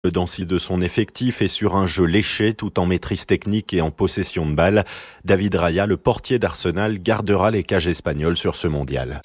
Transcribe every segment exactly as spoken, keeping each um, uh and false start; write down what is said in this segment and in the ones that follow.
Le densité de son effectif est sur un jeu léché tout en maîtrise technique et en possession de balle. David Raya, le portier d'Arsenal, gardera les cages espagnoles sur ce mondial.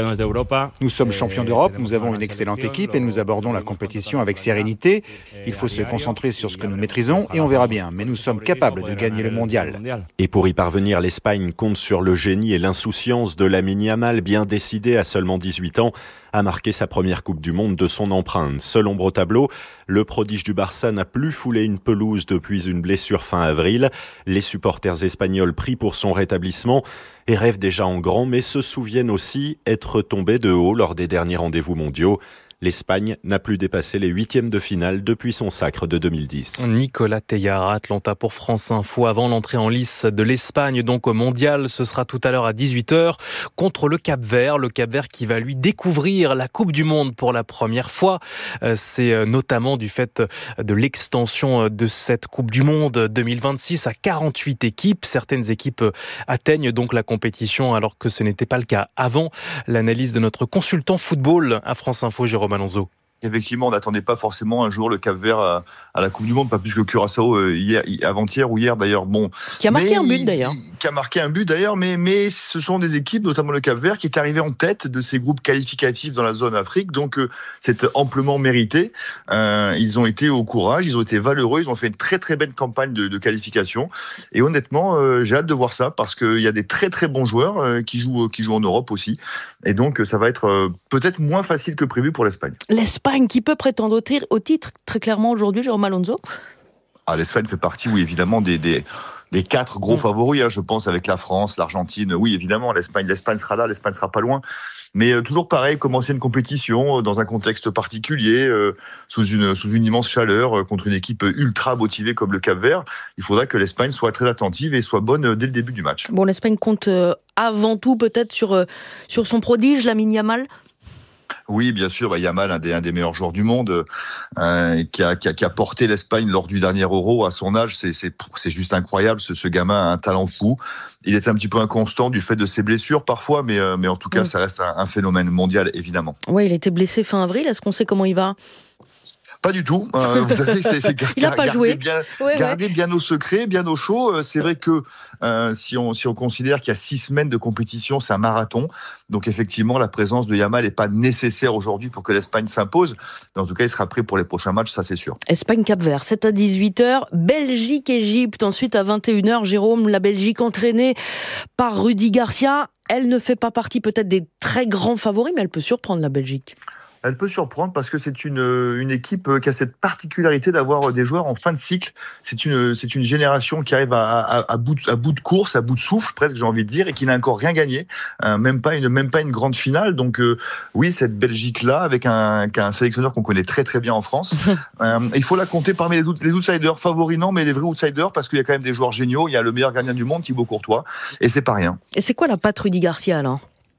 Nous sommes champions d'Europe, nous avons une excellente équipe et nous abordons la compétition avec sérénité. Il faut se concentrer sur ce que nous maîtrisons et on verra bien. Mais nous sommes capables de gagner le mondial. Et pour y parvenir, l'Espagne compte sur le génie et l'insouciance de Lamine Yamal, bien décidé à seulement dix-huit ans à marquer sa première Coupe du Monde de son empreinte. Seul ombre au tableau, le prodige du Barça n'a plus foulé une pelouse depuis une blessure fin avril. Les supporters espagnols prient pour son rétablissement et rêvent déjà en grand, mais se souviennent aussi être tombés de haut lors des derniers rendez-vous mondiaux. L'Espagne n'a plus dépassé les huitièmes de finale depuis son sacre de deux mille dix. Nicolas Teilhard, Atlanta pour France Info. Avant l'entrée en lice de l'Espagne, donc au mondial, ce sera tout à l'heure à dix-huit heures contre le Cap-Vert. Le Cap-Vert qui va lui découvrir la Coupe du Monde pour la première fois. C'est notamment du fait de l'extension de cette Coupe du Monde deux mille vingt-six à quarante-huit équipes. Certaines équipes atteignent donc la compétition alors que ce n'était pas le cas avant. L'analyse de notre consultant football à France Info, Jérôme Alonso. Effectivement, on n'attendait pas forcément un jour le Cap-Vert à, à la Coupe du Monde, pas plus que Curaçao euh, hier, avant-hier ou hier d'ailleurs. Bon, qui a marqué mais un but il, d'ailleurs. Qui a marqué un but d'ailleurs, mais mais ce sont des équipes, notamment le Cap-Vert, qui est arrivé en tête de ces groupes qualificatifs dans la zone Afrique. Donc euh, c'est amplement mérité. Euh, ils ont été au courage, ils ont été valeureux, ils ont fait une très très belle campagne de, de qualification. Et honnêtement, euh, j'ai hâte de voir ça parce qu'il y a des très très bons joueurs euh, qui jouent qui jouent en Europe aussi. Et donc ça va être euh, peut-être moins facile que prévu pour l'Espagne. L'Espagne qui peut prétendre au titre très clairement aujourd'hui, Jérôme Alonso? Ah, l'Espagne fait partie, oui, évidemment, des, des, des quatre gros favoris, hein, je pense, avec la France, l'Argentine. Oui, évidemment, l'Espagne, l'Espagne sera là, l'Espagne sera pas loin. Mais euh, toujours pareil, commencer une compétition euh, dans un contexte particulier, euh, sous une sous une immense chaleur, euh, contre une équipe ultra motivée comme le Cap-Vert, il faudra que l'Espagne soit très attentive et soit bonne euh, dès le début du match. Bon, l'Espagne compte euh, avant tout peut-être sur euh, sur son prodige, Lamine Yamal. Oui, bien sûr, bah, Yamal, un des, un des meilleurs joueurs du monde, euh, qui, a, qui, a, qui a porté l'Espagne lors du dernier Euro à son âge. C'est, c'est, c'est juste incroyable. Ce, ce gamin a un talent fou. Il est un petit peu inconstant du fait de ses blessures parfois, mais, euh, mais en tout cas, oui. Ça reste un, un phénomène mondial, évidemment. Oui, il a été blessé fin avril. Est-ce qu'on sait comment il va ? Pas du tout. Euh, vous savez, c'est, c'est gar- il a pas garder joué. bien, ouais, garder ouais. bien au secret, bien au chaud. C'est vrai que euh, si on si on considère qu'il y a six semaines de compétition, c'est un marathon. Donc effectivement, la présence de Yamal n'est pas nécessaire aujourd'hui pour que l'Espagne s'impose. Mais en tout cas, il sera prêt pour les prochains matchs, ça c'est sûr. Espagne-Cap-Vert, c'est à dix-huit heures. Belgique-Égypte, ensuite à vingt et une heures. Jérôme, la Belgique entraînée par Rudy Garcia. Elle ne fait pas partie peut-être des très grands favoris, mais elle peut surprendre la Belgique. Elle peut surprendre parce que c'est une une équipe qui a cette particularité d'avoir des joueurs en fin de cycle. C'est une c'est une génération qui arrive à, à, à bout de, à bout de course, à bout de souffle presque, j'ai envie de dire, et qui n'a encore rien gagné, euh, même pas une même pas une grande finale. Donc euh, oui, cette Belgique là avec un un sélectionneur qu'on connaît très très bien en France. euh, il faut la compter parmi les, les outsiders, favoris non, mais les vrais outsiders parce qu'il y a quand même des joueurs géniaux. Il y a le meilleur gardien du monde, Thibaut Courtois, et c'est pas rien. Et c'est quoi la patte Rudy Garcia alors?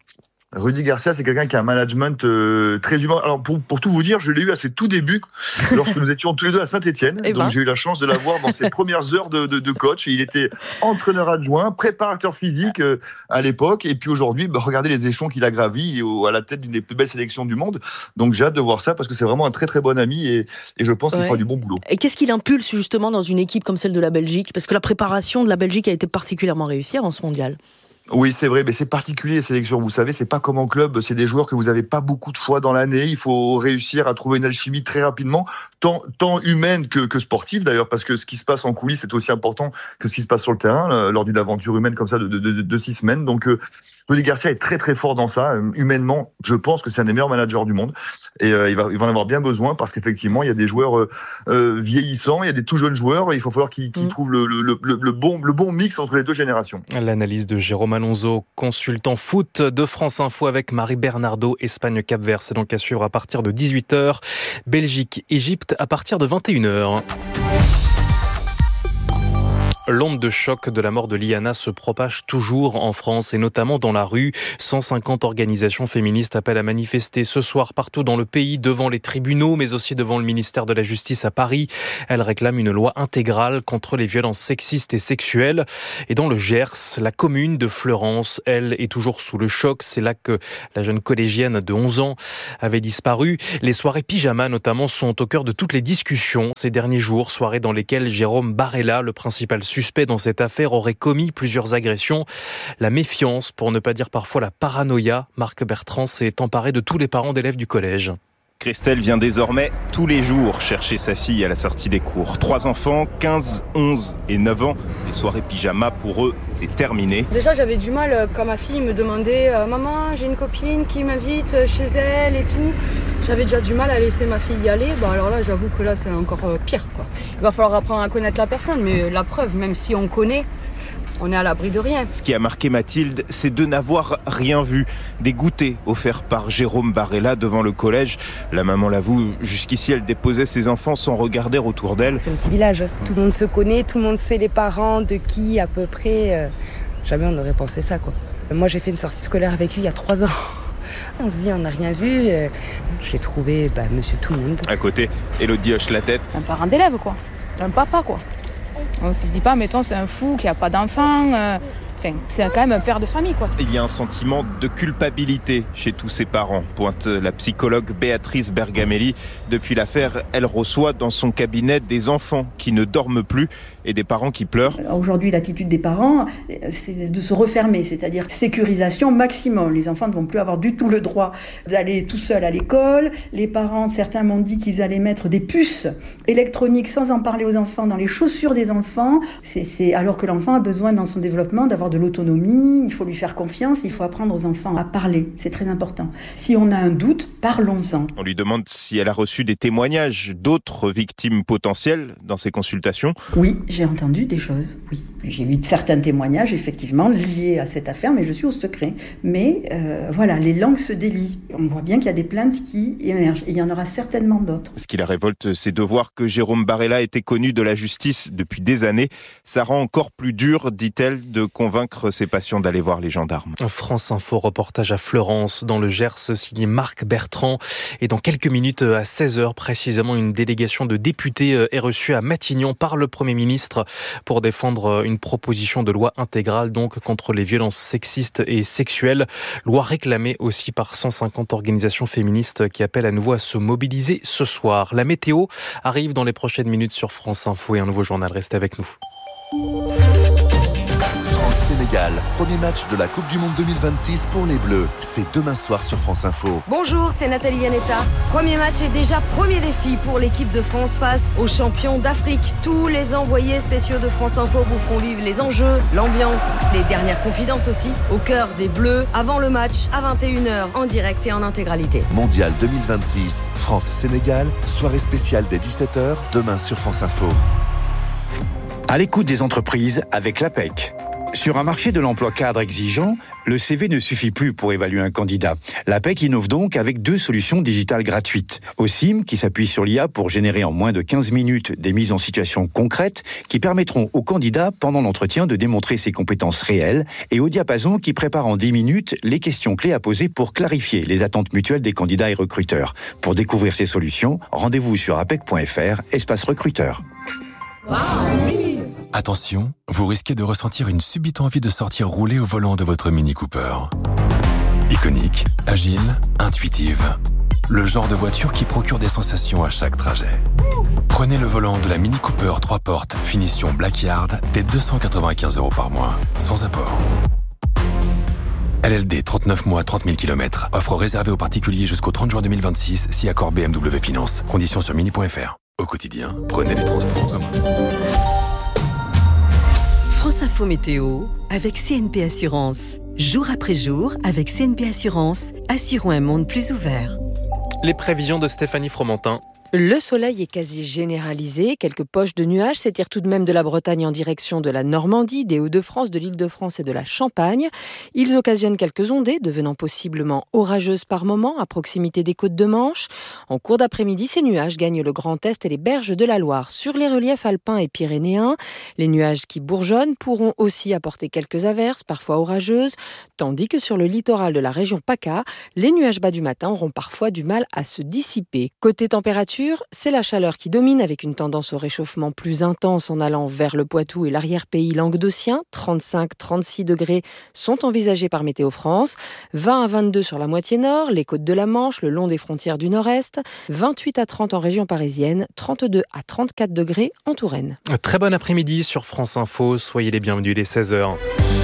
Rudy Garcia, c'est quelqu'un qui a un management euh, très humain. Alors pour pour tout vous dire, je l'ai eu à ses tout débuts, lorsque nous étions tous les deux à Saint-Étienne. Donc ben. J'ai eu la chance de l'avoir dans ses premières heures de, de, de coach. Et il était entraîneur adjoint, préparateur physique euh, à l'époque. Et puis aujourd'hui, bah, regardez les échelons qu'il a gravis à la tête d'une des plus belles sélections du monde. Donc j'ai hâte de voir ça parce que c'est vraiment un très très bon ami et, et je pense ouais. qu'il fera du bon boulot. Et qu'est-ce qu'il impulse justement dans une équipe comme celle de la Belgique? Parce que la préparation de la Belgique a été particulièrement réussie avant ce mondial. Oui, c'est vrai, mais c'est particulier les sélections. Vous savez, c'est pas comme en club, c'est des joueurs que vous avez pas beaucoup de fois dans l'année. Il faut réussir à trouver une alchimie très rapidement, tant tant humaine que, que sportive d'ailleurs, parce que ce qui se passe en coulisses est aussi important que ce qui se passe sur le terrain euh, lors d'une aventure humaine comme ça de, de, de, de six semaines. Donc, euh, Rudy Garcia est très très fort dans ça. Euh, humainement, je pense que c'est un des meilleurs managers du monde et euh, il va il va en avoir bien besoin parce qu'effectivement, il y a des joueurs euh, euh, vieillissants, il y a des tout jeunes joueurs. Et il faut falloir qu'ils, qu'ils mmh. trouvent le, le, le, le bon le bon mix entre les deux générations. L'analyse de Jérôme Alonso, consultant foot de France Info avec Marie Bernardo, Espagne-Cap-Vert. C'est donc à suivre à partir de dix-huit heures. Belgique-Égypte à partir de vingt et une heures. L'onde de choc de la mort de Liana se propage toujours en France et notamment dans la rue. cent cinquante organisations féministes appellent à manifester ce soir partout dans le pays, devant les tribunaux, mais aussi devant le ministère de la Justice à Paris. Elles réclament une loi intégrale contre les violences sexistes et sexuelles. Et dans le Gers, la commune de Fleurance, elle, est toujours sous le choc. C'est là que la jeune collégienne de onze ans avait disparu. Les soirées pyjama, notamment, sont au cœur de toutes les discussions ces derniers jours. Soirées dans lesquelles Jérôme Barella, le principal suspect dans cette affaire, aurait commis plusieurs agressions. La méfiance, pour ne pas dire parfois la paranoïa, Marc Bertrand s'est emparé de tous les parents d'élèves du collège. Christelle vient désormais tous les jours chercher sa fille à la sortie des cours. Trois enfants, quinze, onze et neuf ans. Les soirées pyjama, pour eux, c'est terminé. Déjà, j'avais du mal quand ma fille me demandait euh, « Maman, j'ai une copine qui m'invite chez elle et tout ». J'avais déjà du mal à laisser ma fille y aller. Bon, alors là, j'avoue que là, c'est encore euh, pire, quoi. Il va falloir apprendre à connaître la personne, mais la preuve, même si on connaît, on est à l'abri de rien. Ce qui a marqué Mathilde, c'est de n'avoir rien vu. Des goûters offerts par Jérôme Barella devant le collège. La maman l'avoue, jusqu'ici, elle déposait ses enfants sans regarder autour d'elle. C'est un petit village. Tout le monde se connaît, tout le monde sait les parents, de qui à peu près. Jamais on n'aurait pensé ça, quoi. Moi, j'ai fait une sortie scolaire avec lui il y a trois ans. On se dit, on n'a rien vu. J'ai trouvé bah, monsieur tout le monde. À côté, Elodie hoche la tête. Un parent d'élève, quoi. Un papa, quoi. On ne se dit pas, mettons, c'est un fou qui n'a pas d'enfant. Euh, enfin, c'est quand même un père de famille, quoi. Il y a un sentiment de culpabilité chez tous ses parents, pointe la psychologue Béatrice Bergamelli. Depuis l'affaire, elle reçoit dans son cabinet des enfants qui ne dorment plus et des parents qui pleurent. Aujourd'hui, l'attitude des parents, c'est de se refermer, c'est-à-dire sécurisation maximum. Les enfants ne vont plus avoir du tout le droit d'aller tout seuls à l'école. Les parents, certains m'ont dit qu'ils allaient mettre des puces électroniques sans en parler aux enfants dans les chaussures des enfants. C'est, c'est alors que l'enfant a besoin dans son développement d'avoir de l'autonomie, il faut lui faire confiance, il faut apprendre aux enfants à parler, c'est très important. Si on a un doute, parlons-en. On lui demande si elle a reçu des témoignages d'autres victimes potentielles dans ses consultations. Oui, j'ai entendu des choses, oui. J'ai eu certains témoignages, effectivement, liés à cette affaire, mais je suis au secret. Mais euh, voilà, les langues se délient. On voit bien qu'il y a des plaintes qui émergent, et il y en aura certainement d'autres. Ce qui la révolte, c'est de voir que Jérôme Barella était connu de la justice depuis des années. Ça rend encore plus dur, dit-elle, de convaincre ses patients d'aller voir les gendarmes. France Info, reportage à Fleurance, dans le Gers, signé Marc Bertrand. Et dans quelques minutes, à seize heures précisément, une délégation de députés est reçue à Matignon par le Premier ministre pour défendre une proposition de loi intégrale donc contre les violences sexistes et sexuelles. Loi réclamée aussi par cent cinquante organisations féministes qui appellent à nouveau à se mobiliser ce soir. La météo arrive dans les prochaines minutes sur France Info et un nouveau journal. Restez avec nous. Sénégal, premier match de la Coupe du Monde deux mille vingt-six pour les Bleus. C'est demain soir sur France Info. Bonjour, c'est Nathalie Yanetta. Premier match et déjà premier défi pour l'équipe de France face aux champions d'Afrique. Tous les envoyés spéciaux de France Info vous feront vivre les enjeux, l'ambiance, les dernières confidences aussi, au cœur des Bleus, avant le match, à vingt et une heures, en direct et en intégralité. Mondial deux mille vingt-six, France-Sénégal, soirée spéciale dès dix-sept heures, demain sur France Info. À l'écoute des entreprises avec l'A P E C. Sur un marché de l'emploi cadre exigeant, le C V ne suffit plus pour évaluer un candidat. L'A P E C innove donc avec deux solutions digitales gratuites. O S I M, qui s'appuie sur l'I A pour générer en moins de quinze minutes des mises en situation concrètes qui permettront au candidat, pendant l'entretien, de démontrer ses compétences réelles, et au Diapason, qui prépare en dix minutes les questions clés à poser pour clarifier les attentes mutuelles des candidats et recruteurs. Pour découvrir ces solutions, rendez-vous sur apec point f r, espace recruteur. Attention, vous risquez de ressentir une subite envie de sortir rouler au volant de votre Mini Cooper. Iconique, agile, intuitive. Le genre de voiture qui procure des sensations à chaque trajet. Prenez le volant de la Mini Cooper trois portes, finition Blackyard, dès deux cent quatre-vingt-quinze euros par mois, sans apport. L L D, trente-neuf mois, trente mille kilomètres. Offre réservée aux particuliers jusqu'au trente juin deux mille vingt-six, si accord B M W Finance. Conditions sur mini point f r. Au quotidien, prenez les transports en commun. France Info Météo avec C N P Assurance. Jour après jour, avec C N P Assurance, assurons un monde plus ouvert. Les prévisions de Stéphanie Fromentin. Le soleil est quasi généralisé. Quelques poches de nuages s'étirent tout de même de la Bretagne en direction de la Normandie, des Hauts-de-France, de l'Île-de-France et de la Champagne. Ils occasionnent quelques ondées, devenant possiblement orageuses par moments à proximité des côtes de Manche. En cours d'après-midi, ces nuages gagnent le Grand Est et les berges de la Loire. Sur les reliefs alpins et pyrénéens, les nuages qui bourgeonnent pourront aussi apporter quelques averses, parfois orageuses, tandis que sur le littoral de la région PACA, les nuages bas du matin auront parfois du mal à se dissiper. Côté température, c'est la chaleur qui domine avec une tendance au réchauffement plus intense en allant vers le Poitou et l'arrière-pays languedocien. trente-cinq à trente-six degrés sont envisagés par Météo France. vingt à vingt-deux sur la moitié nord, les côtes de la Manche, le long des frontières du nord-est. vingt-huit à trente en région parisienne, trente-deux à trente-quatre degrés en Touraine. Très bon après-midi sur France Info. Soyez les bienvenus, il est seize heures.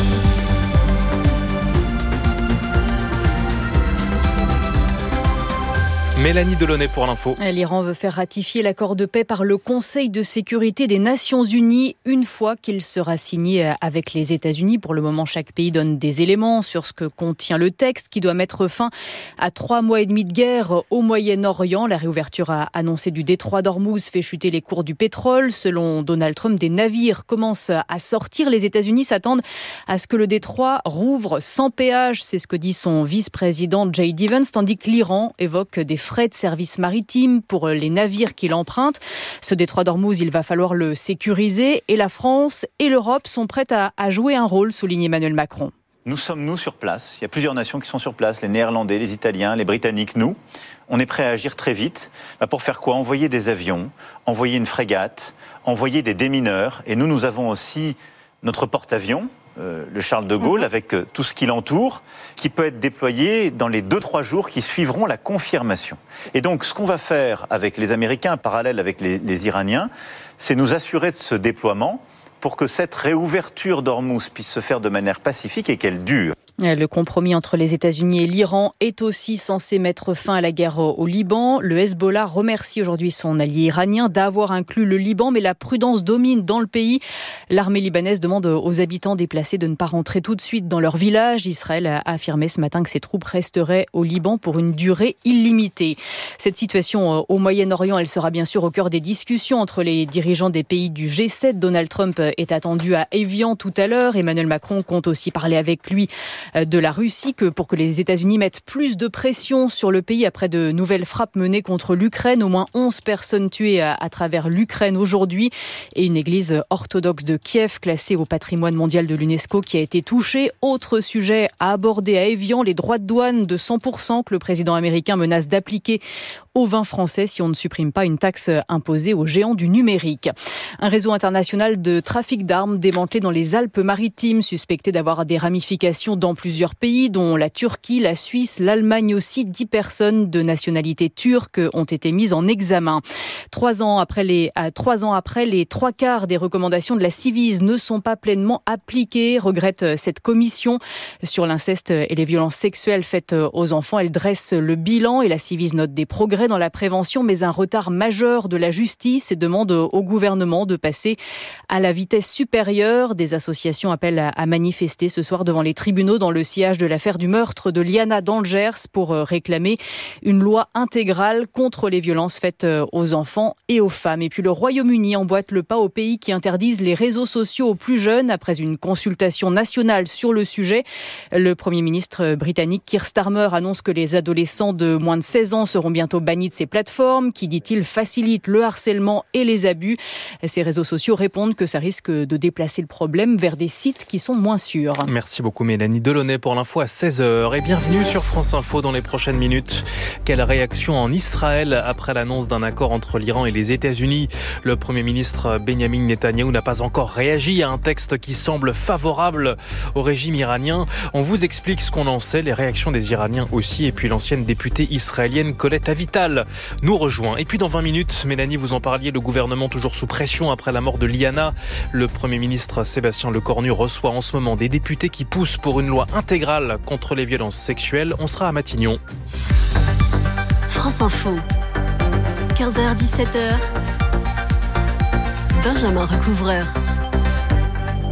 Mélanie Delaunay pour l'info. L'Iran veut faire ratifier l'accord de paix par le Conseil de sécurité des Nations Unies une fois qu'il sera signé avec les États-Unis. Pour le moment, chaque pays donne des éléments sur ce que contient le texte qui doit mettre fin à trois mois et demi de guerre au Moyen-Orient. La réouverture annoncée du détroit d'Ormuz fait chuter les cours du pétrole. Selon Donald Trump, des navires commencent à sortir. Les États-Unis s'attendent à ce que le détroit rouvre sans péage. C'est ce que dit son vice-président Jay Stevens, tandis que l'Iran évoque des frais de service maritime pour les navires qui l'empruntent. Ce détroit d'Ormuz, il va falloir le sécuriser et la France et l'Europe sont prêtes à, à jouer un rôle, souligne Emmanuel Macron. Nous sommes, nous, sur place. Il y a plusieurs nations qui sont sur place, les Néerlandais, les Italiens, les Britanniques, nous. On est prêts à agir très vite. Bah pour faire quoi ? Envoyer des avions, envoyer une frégate, envoyer des démineurs. Et nous, nous avons aussi notre porte-avions, Euh, le Charles de Gaulle, avec euh, tout ce qui l'entoure, qui peut être déployé dans les deux trois jours qui suivront la confirmation. Et donc, ce qu'on va faire avec les Américains, en parallèle avec les, les Iraniens, c'est nous assurer de ce déploiement pour que cette réouverture d'Ormuz puisse se faire de manière pacifique et qu'elle dure. Le compromis entre les États-Unis et l'Iran est aussi censé mettre fin à la guerre au Liban. Le Hezbollah remercie aujourd'hui son allié iranien d'avoir inclus le Liban, mais la prudence domine dans le pays. L'armée libanaise demande aux habitants déplacés de ne pas rentrer tout de suite dans leur village. Israël a affirmé ce matin que ses troupes resteraient au Liban pour une durée illimitée. Cette situation au Moyen-Orient, elle sera bien sûr au cœur des discussions entre les dirigeants des pays du G sept. Donald Trump est attendu à Évian tout à l'heure. Emmanuel Macron compte aussi parler avec lui de la Russie que pour que les États-Unis mettent plus de pression sur le pays après de nouvelles frappes menées contre l'Ukraine. Au moins onze personnes tuées à, à travers l'Ukraine aujourd'hui et une église orthodoxe de Kiev classée au patrimoine mondial de l'UNESCO qui a été touchée. Autre sujet à aborder à Évian, les droits de douane de cent pour cent que le président américain menace d'appliquer aux vins français si on ne supprime pas une taxe imposée aux géants du numérique. Un réseau international de trafic d'armes démantelé dans les Alpes-Maritimes, suspecté d'avoir des ramifications dans plusieurs pays, dont la Turquie, la Suisse, l'Allemagne aussi. Dix personnes de nationalité turque ont été mises en examen. Trois ans après les, à trois ans après, les trois quarts des recommandations de la Ciivise ne sont pas pleinement appliquées, regrette cette commission sur l'inceste et les violences sexuelles faites aux enfants. Elle dresse le bilan et la Ciivise note des progrès dans la prévention, mais un retard majeur de la justice et demande au gouvernement de passer à la vitesse supérieure. Des associations appellent à manifester ce soir devant les tribunaux dans le sillage de l'affaire du meurtre de Liana dans le Gers pour réclamer une loi intégrale contre les violences faites aux enfants et aux femmes. Et puis le Royaume-Uni emboîte le pas aux pays qui interdisent les réseaux sociaux aux plus jeunes après une consultation nationale sur le sujet. Le Premier ministre britannique Keir Starmer annonce que les adolescents de moins de seize ans seront bientôt bannis de ces plateformes qui, dit-il, facilitent le harcèlement et les abus. Ces réseaux sociaux répondent que ça risque de déplacer le problème vers des sites qui sont moins sûrs. Merci beaucoup Mélanie Delaunay pour l'info à seize heures et bienvenue sur France Info dans les prochaines minutes. Quelle réaction en Israël après l'annonce d'un accord entre l'Iran et les États-Unis ? Le Premier ministre Benjamin Netanyahou n'a pas encore réagi à un texte qui semble favorable au régime iranien. On vous explique ce qu'on en sait, les réactions des Iraniens aussi, et puis l'ancienne députée israélienne Colette Avital nous rejoint. Et puis dans vingt minutes, Mélanie, vous en parliez, le gouvernement toujours sous pression après la mort de Liana. Le Premier ministre Sébastien Lecornu reçoit en ce moment des députés qui poussent pour une loi intégrale contre les violences sexuelles. On sera à Matignon. France Info, quinze heures dix-sept heures, Benjamin Recouvreur.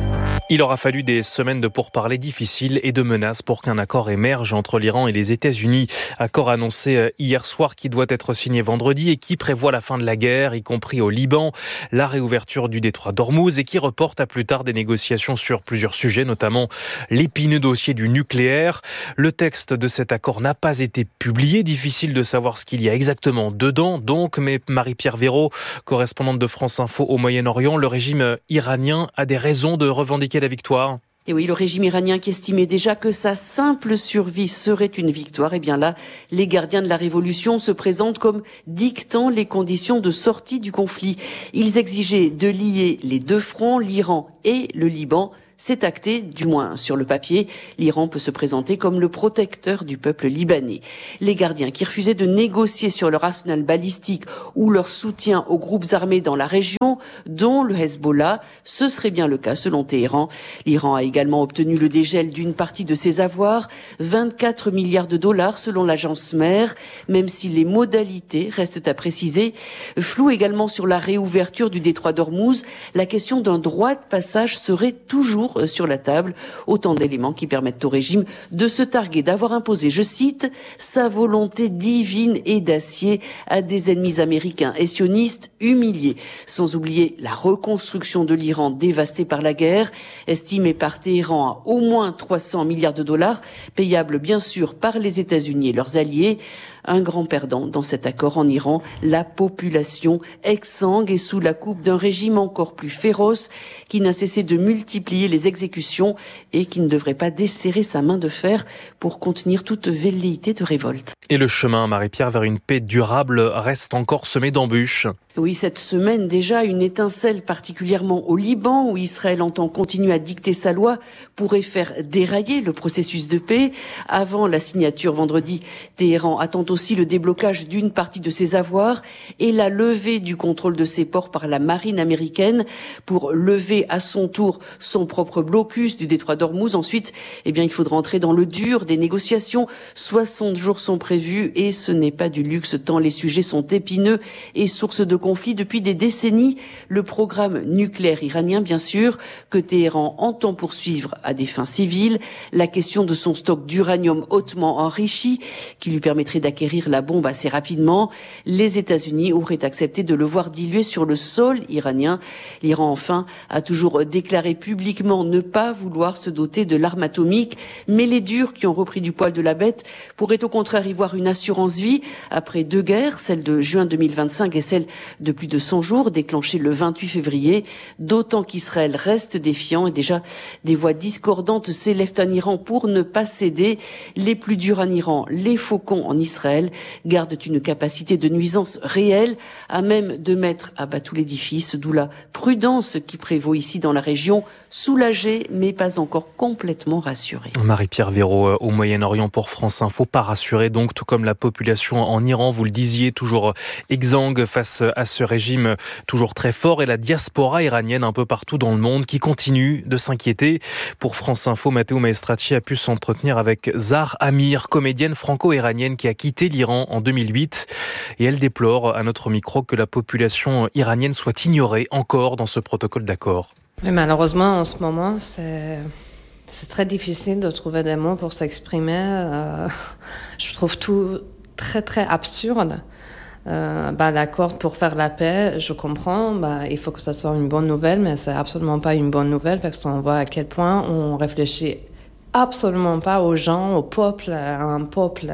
Il aura fallu des semaines de pourparlers difficiles et de menaces pour qu'un accord émerge entre l'Iran et les États-Unis. Accord annoncé hier soir qui doit être signé vendredi et qui prévoit la fin de la guerre, y compris au Liban, la réouverture du détroit d'Ormuz et qui reporte à plus tard des négociations sur plusieurs sujets, notamment l'épineux dossier du nucléaire. Le texte de cet accord n'a pas été publié. Difficile de savoir ce qu'il y a exactement dedans. Donc, mais Marie-Pierre Véraud, correspondante de France Info au Moyen-Orient, le régime iranien a des raisons de revendiquer la victoire. Et oui, le régime iranien qui estimait déjà que sa simple survie serait une victoire, et bien là, les gardiens de la révolution se présentent comme dictant les conditions de sortie du conflit. Ils exigeaient de lier les deux fronts, l'Iran et le Liban. C'est acté, du moins sur le papier. L'Iran peut se présenter comme le protecteur du peuple libanais. Les gardiens qui refusaient de négocier sur leur arsenal balistique ou leur soutien aux groupes armés dans la région, dont le Hezbollah, ce serait bien le cas selon Téhéran. L'Iran a également obtenu le dégel d'une partie de ses avoirs, vingt-quatre milliards de dollars selon l'agence mère, même si les modalités restent à préciser. Flou également sur la réouverture du détroit d'Ormuz, la question d'un droit de passage serait toujours sur la table. Autant d'éléments qui permettent au régime de se targuer d'avoir imposé, je cite, sa volonté divine et d'acier à des ennemis américains et sionistes humiliés. Sans oublier la reconstruction de l'Iran dévasté par la guerre, estimée par Téhéran à au moins trois cents milliards de dollars, payable bien sûr par les États-Unis et leurs alliés. Un grand perdant dans cet accord en Iran, la population exsangue et sous la coupe d'un régime encore plus féroce qui n'a cessé de multiplier les exécutions et qui ne devrait pas desserrer sa main de fer pour contenir toute velléité de révolte. Et le chemin, Marie-Pierre, vers une paix durable reste encore semé d'embûches. Oui, cette semaine déjà, une étincelle particulièrement au Liban où Israël entend continuer à dicter sa loi pourrait faire dérailler le processus de paix. Avant la signature vendredi, Téhéran attend aussi le déblocage d'une partie de ses avoirs et la levée du contrôle de ses ports par la marine américaine pour lever à son tour son propre blocus du détroit d'Ormuz. Ensuite, eh bien, il faudra entrer dans le dur des négociations. soixante jours sont prévus et ce n'est pas du luxe tant les sujets sont épineux et source de conflit depuis des décennies. Le programme nucléaire iranien, bien sûr, que Téhéran entend poursuivre à des fins civiles. La question de son stock d'uranium hautement enrichi, qui lui permettrait d'acquérir la bombe assez rapidement. Les États-Unis auraient accepté de le voir dilué sur le sol iranien. L'Iran, enfin, a toujours déclaré publiquement ne pas vouloir se doter de l'arme atomique. Mais les durs qui ont repris du poil de la bête pourraient au contraire y voir une assurance vie après deux guerres, celle de juin deux mille vingt-cinq et celle de plus de cent jours, déclenchée le vingt-huit février, d'autant qu'Israël reste défiant et déjà des voix discordantes s'élèvent en Iran pour ne pas céder. Les plus durs en Iran, les faucons en Israël, gardent une capacité de nuisance réelle à même de mettre à bas tout l'édifice, d'où la prudence qui prévaut ici dans la région, soulagée mais pas encore complètement rassurée. Marie-Pierre Véraud au Moyen-Orient pour France Info, pas rassurée donc, tout comme la population en Iran, vous le disiez, toujours exsangue face à ce régime toujours très fort et la diaspora iranienne un peu partout dans le monde qui continue de s'inquiéter. Pour France Info, Matteo Maestracci a pu s'entretenir avec Zahar Amir, comédienne franco-iranienne qui a quitté l'Iran en deux mille huit et elle déplore à notre micro que la population iranienne soit ignorée encore dans ce protocole d'accord. Mais malheureusement, en ce moment, c'est... c'est très difficile de trouver des mots pour s'exprimer. Euh, je trouve tout très, très absurde. Euh, bah, l'accord pour faire la paix, je comprends, bah, il faut que ça soit une bonne nouvelle, mais c'est absolument pas une bonne nouvelle parce qu'on voit à quel point on réfléchit absolument pas aux gens, au peuple, à un peuple,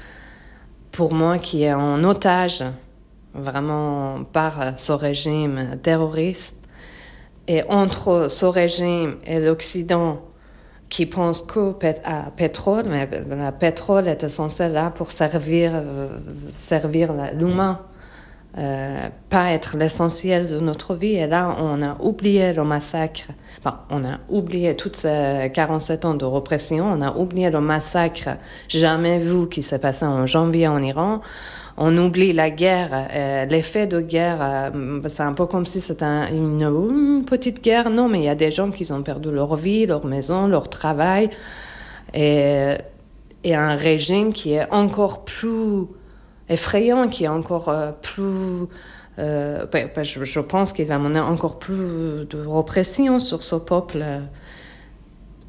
pour moi, qui est en otage vraiment par ce régime terroriste. Et entre ce régime et l'Occident, qui pense qu'au pét- à pétrole, mais le pétrole était censé là pour servir, euh, servir l'humain, euh, pas être l'essentiel de notre vie. Et là, on a oublié le massacre. Enfin, on a oublié toutes ces quarante-sept ans de répression. On a oublié le massacre jamais vu qui s'est passé en janvier en Iran. On oublie la guerre, euh, l'effet de guerre. Euh, c'est un peu comme si c'était un, une, une petite guerre. Non, mais il y a des gens qui ont perdu leur vie, leur maison, leur travail. Et, et un régime qui est encore plus effrayant, qui est encore euh, plus... Euh, bah, bah, je, je pense qu'il va mener encore plus de répression sur ce peuple.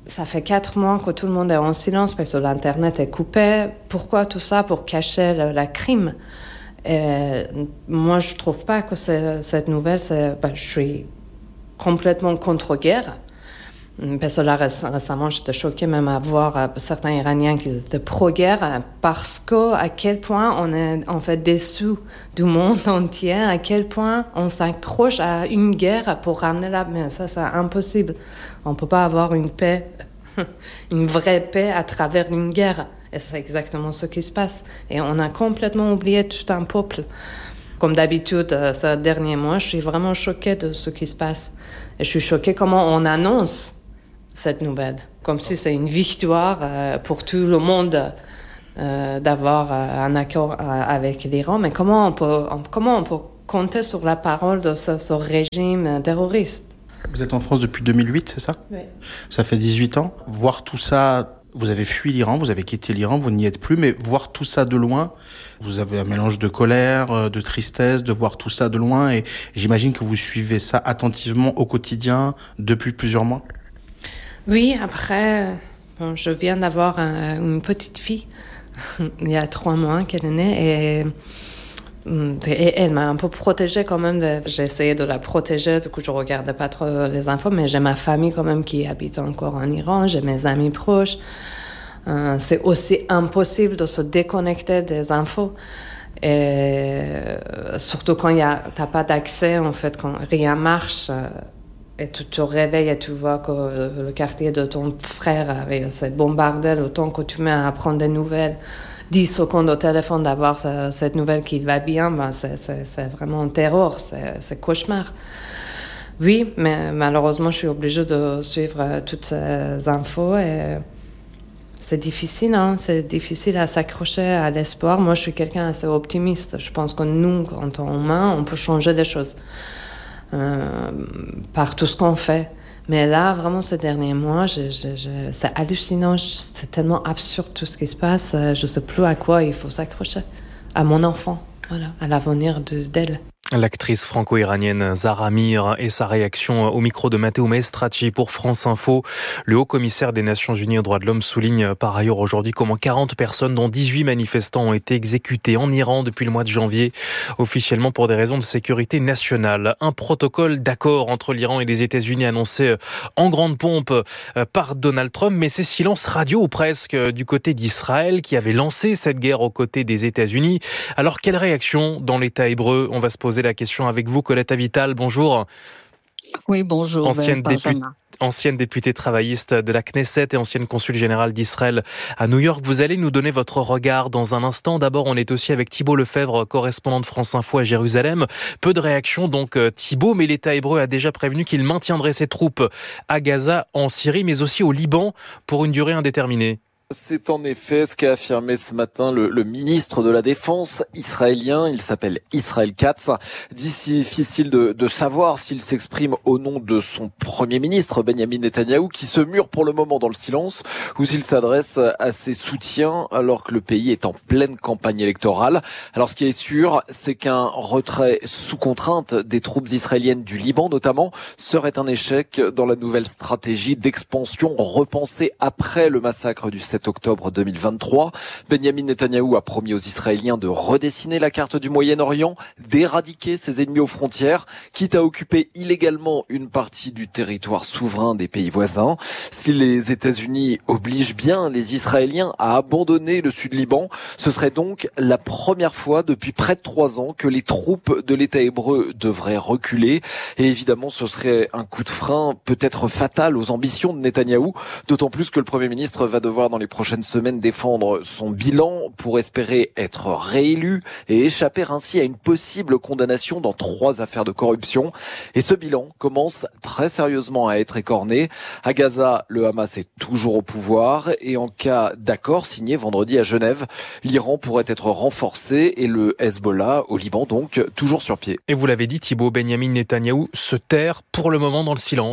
Ça fait quatre mois que tout le monde est en silence parce que l'Internet est coupé. Pourquoi tout ça? Pour cacher le, la crime. Et moi, je ne trouve pas que c'est, cette nouvelle, c'est, ben, je suis complètement contre-guerre. Parce que là, récemment, j'étais choquée même à voir certains Iraniens qui étaient pro-guerre parce que à quel point on est en fait déçus du monde entier, à quel point on s'accroche à une guerre pour ramener la paix. Ça, c'est impossible. On ne peut pas avoir une paix, une vraie paix à travers une guerre. Et c'est exactement ce qui se passe. Et on a complètement oublié tout un peuple. Comme d'habitude, ces derniers mois, je suis vraiment choquée de ce qui se passe. Et je suis choquée comment on annonce cette nouvelle, comme si c'est une victoire euh, pour tout le monde euh, d'avoir euh, un accord euh, avec l'Iran. Mais comment on, peut, on, comment on peut compter sur la parole de ce, ce régime terroriste? Vous êtes en France depuis deux mille huit, c'est ça? Oui. Ça fait dix-huit ans. Voir tout ça, vous avez fui l'Iran, vous avez quitté l'Iran, vous n'y êtes plus, mais voir tout ça de loin, vous avez un mélange de colère, de tristesse, de voir tout ça de loin, et j'imagine que vous suivez ça attentivement au quotidien depuis plusieurs mois. Oui, après, bon, je viens d'avoir un, une petite fille, il y a trois mois qu'elle est née, et, et elle m'a un peu protégée quand même. De, j'ai essayé de la protéger, du coup je ne regardais pas trop les infos, mais j'ai ma famille quand même qui habite encore en Iran, j'ai mes amis proches. Euh, c'est aussi impossible de se déconnecter des infos. Et surtout quand tu n'as pas d'accès, en fait, quand rien marche. Et tu te réveilles et tu vois que le quartier de ton frère s'est bombardé, le temps que tu mets à prendre des nouvelles, dix secondes au téléphone d'avoir cette nouvelle qui va bien, ben c'est, c'est, c'est vraiment un terror, c'est, c'est cauchemar. Oui, mais malheureusement, je suis obligée de suivre toutes ces infos et c'est difficile, hein? C'est difficile à s'accrocher à l'espoir. Moi, je suis quelqu'un assez optimiste. Je pense que nous, en tant qu'humains, on peut changer des choses. Euh, par tout ce qu'on fait. Mais là, vraiment, ces derniers mois, je, je, je, c'est hallucinant, c'est tellement absurde tout ce qui se passe. Je ne sais plus à quoi il faut s'accrocher. À mon enfant, voilà, à l'avenir de, d'elle. L'actrice franco-iranienne Zahra Mir et sa réaction au micro de Matteo Maestracci pour France Info. Le haut-commissaire des Nations Unies aux droits de l'homme souligne par ailleurs aujourd'hui comment quarante personnes, dont dix-huit manifestants, ont été exécutées en Iran depuis le mois de janvier, officiellement pour des raisons de sécurité nationale. Un protocole d'accord entre l'Iran et les États-Unis annoncé en grande pompe par Donald Trump, mais c'est silence radio ou presque du côté d'Israël qui avait lancé cette guerre aux côtés des États-Unis. Alors quelle réaction dans l'État hébreu? On va se poser la question avec vous, Colette Avital. Bonjour. Oui, bonjour. Ancienne, ben, députée, ancienne députée travailliste de la Knesset et ancienne consul générale d'Israël à New York. Vous allez nous donner votre regard dans un instant. D'abord, on est aussi avec Thibault Lefebvre, correspondant de France Info à Jérusalem. Peu de réactions donc, Thibault, mais l'État hébreu a déjà prévenu qu'il maintiendrait ses troupes à Gaza, en Syrie, mais aussi au Liban pour une durée indéterminée. C'est en effet ce qu'a affirmé ce matin le, le ministre de la Défense israélien. Il s'appelle Israël Katz. Difficile de, de savoir s'il s'exprime au nom de son Premier ministre, Benyamin Netanyahou, qui se mure pour le moment dans le silence, ou s'il s'adresse à ses soutiens alors que le pays est en pleine campagne électorale. Alors ce qui est sûr, c'est qu'un retrait sous contrainte des troupes israéliennes du Liban notamment serait un échec dans la nouvelle stratégie d'expansion repensée après le massacre du sept octobre deux mille vingt-trois. Benyamin Netanyahou a promis aux Israéliens de redessiner la carte du Moyen-Orient, d'éradiquer ses ennemis aux frontières, quitte à occuper illégalement une partie du territoire souverain des pays voisins. Si les États-Unis obligent bien les Israéliens à abandonner le Sud-Liban, ce serait donc la première fois depuis près de trois ans que les troupes de l'État hébreu devraient reculer. Et évidemment, ce serait un coup de frein peut-être fatal aux ambitions de Netanyahou, d'autant plus que le Premier ministre va devoir dans les prochaines semaines défendre son bilan pour espérer être réélu et échapper ainsi à une possible condamnation dans trois affaires de corruption. Et ce bilan commence très sérieusement à être écorné. À Gaza, le Hamas est toujours au pouvoir et en cas d'accord signé vendredi à Genève, l'Iran pourrait être renforcé et le Hezbollah au Liban donc toujours sur pied. Et vous l'avez dit Thibault, Benyamin Netanyahou se terre pour le moment dans le silence.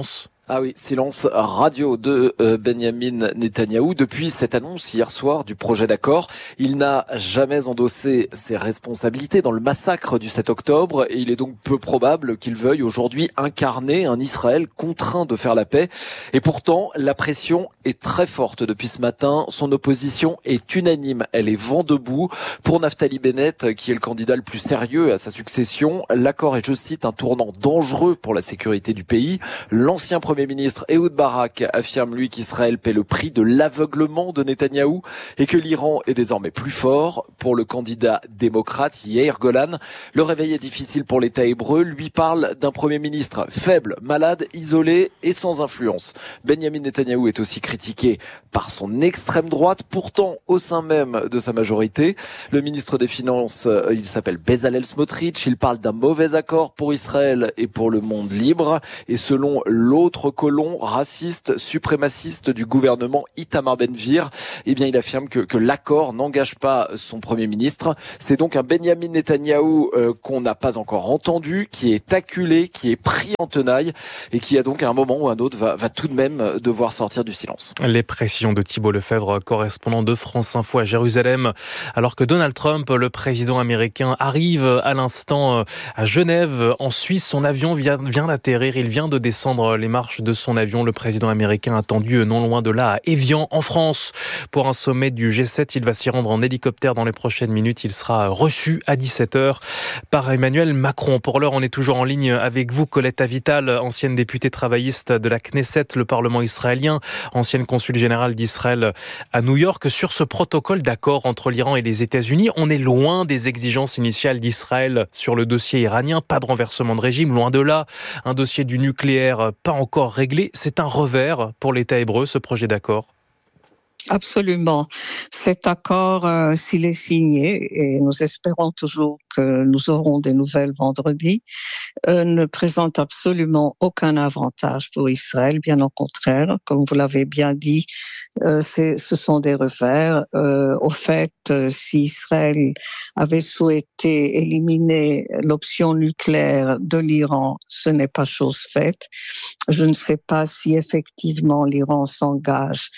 Ah oui, silence radio de euh, Benyamin Netanyahou. Depuis cette annonce hier soir du projet d'accord, il n'a jamais endossé ses responsabilités dans le massacre du sept octobre et il est donc peu probable qu'il veuille aujourd'hui incarner un Israël contraint de faire la paix. Et pourtant, la pression est très forte depuis ce matin. Son opposition est unanime. Elle est vent debout. Pour Naftali Bennett, qui est le candidat le plus sérieux à sa succession, l'accord est, je cite, un tournant dangereux pour la sécurité du pays. L'ancien premier Premier ministre Ehud Barak affirme, lui, qu'Israël paie le prix de l'aveuglement de Netanyahou et que l'Iran est désormais plus fort. Pour le candidat démocrate Yair Golan, le réveil est difficile pour l'État hébreu. Lui parle d'un Premier ministre faible, malade, isolé et sans influence. Benyamin Netanyahou est aussi critiqué par son extrême droite, pourtant au sein même de sa majorité. Le ministre des Finances, il s'appelle Bezalel Smotrich. Il parle d'un mauvais accord pour Israël et pour le monde libre. Et selon l'autre colon raciste, suprémaciste du gouvernement Itamar Ben-Gvir, eh bien, il affirme que, que l'accord n'engage pas son Premier ministre. C'est donc un Benyamin Netanyahou euh, qu'on n'a pas encore entendu, qui est acculé, qui est pris en tenaille et qui, à donc, à un moment ou à un autre, va, va tout de même devoir sortir du silence. Les pressions de Thibault Lefebvre, correspondant de France Info à Jérusalem, alors que Donald Trump, le président américain, arrive à l'instant à Genève, en Suisse. Son avion vient, vient d'atterrir, il vient de descendre les marches de son avion. Le président américain attendu non loin de là à Évian en France pour un sommet du G sept. Il va s'y rendre en hélicoptère dans les prochaines minutes. Il sera reçu à dix-sept heures par Emmanuel Macron. Pour l'heure, on est toujours en ligne avec vous, Colette Avital, ancienne députée travailliste de la Knesset, le Parlement israélien, ancienne consul générale d'Israël à New York. Sur ce protocole d'accord entre l'Iran et les États-Unis, on est loin des exigences initiales d'Israël sur le dossier iranien. Pas de renversement de régime, loin de là. Un dossier du nucléaire pas encore réglé. C'est un revers pour l'État hébreu, ce projet d'accord. Absolument. Cet accord, euh, s'il est signé, et nous espérons toujours que nous aurons des nouvelles vendredi, euh, ne présente absolument aucun avantage pour Israël, bien au contraire. Comme vous l'avez bien dit, euh, c'est, ce sont des revers. Euh, au fait, euh, si Israël avait souhaité éliminer l'option nucléaire de l'Iran, ce n'est pas chose faite. Je ne sais pas si effectivement l'Iran s'engage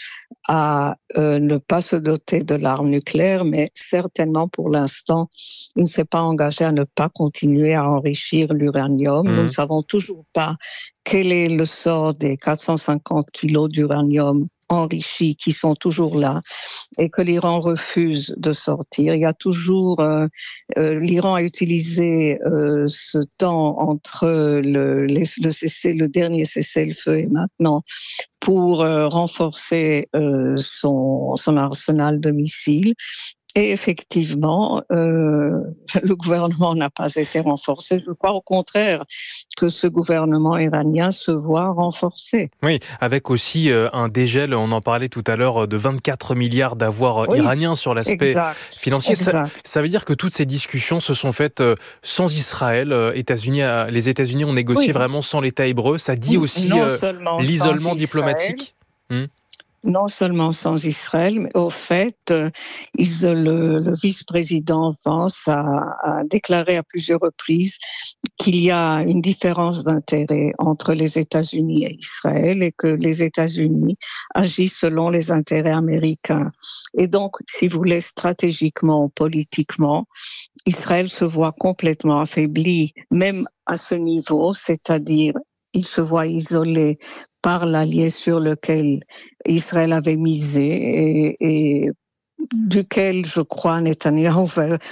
à euh, ne pas se doter de l'arme nucléaire, mais certainement pour l'instant, il ne s'est pas engagé à ne pas continuer à enrichir l'uranium. Mmh. Nous ne savons toujours pas quel est le sort des quatre cent cinquante kilos d'uranium enrichis qui sont toujours là et que l'Iran refuse de sortir. Il y a toujours euh, euh, l'Iran a utilisé euh, ce temps entre le, les, le, cessez, le dernier cessez-le-feu et maintenant pour euh, renforcer euh, son, son arsenal de missiles. Et effectivement, euh, le gouvernement n'a pas été renforcé. Je crois au contraire que ce gouvernement iranien se voit renforcé. Oui, avec aussi euh, un dégel, on en parlait tout à l'heure, de vingt-quatre milliards d'avoirs oui, iraniens sur l'aspect exact, financier. Exact. Ça, ça veut dire que toutes ces discussions se sont faites euh, sans Israël. Euh, États-Unis, euh, les États-Unis ont négocié oui. vraiment sans l'État hébreu. Ça dit aussi euh, l'isolement diplomatique. Hmm. Non seulement sans Israël, mais au fait, euh, ils, le, le vice-président Vance a, a déclaré à plusieurs reprises qu'il y a une différence d'intérêt entre les États-Unis et Israël et que les États-Unis agissent selon les intérêts américains. Et donc, si vous voulez, stratégiquement, politiquement, Israël se voit complètement affaibli, même à ce niveau, c'est-à-dire il se voit isolé par l'allié sur lequel Israël avait misé et, et duquel, je crois, Netanyahou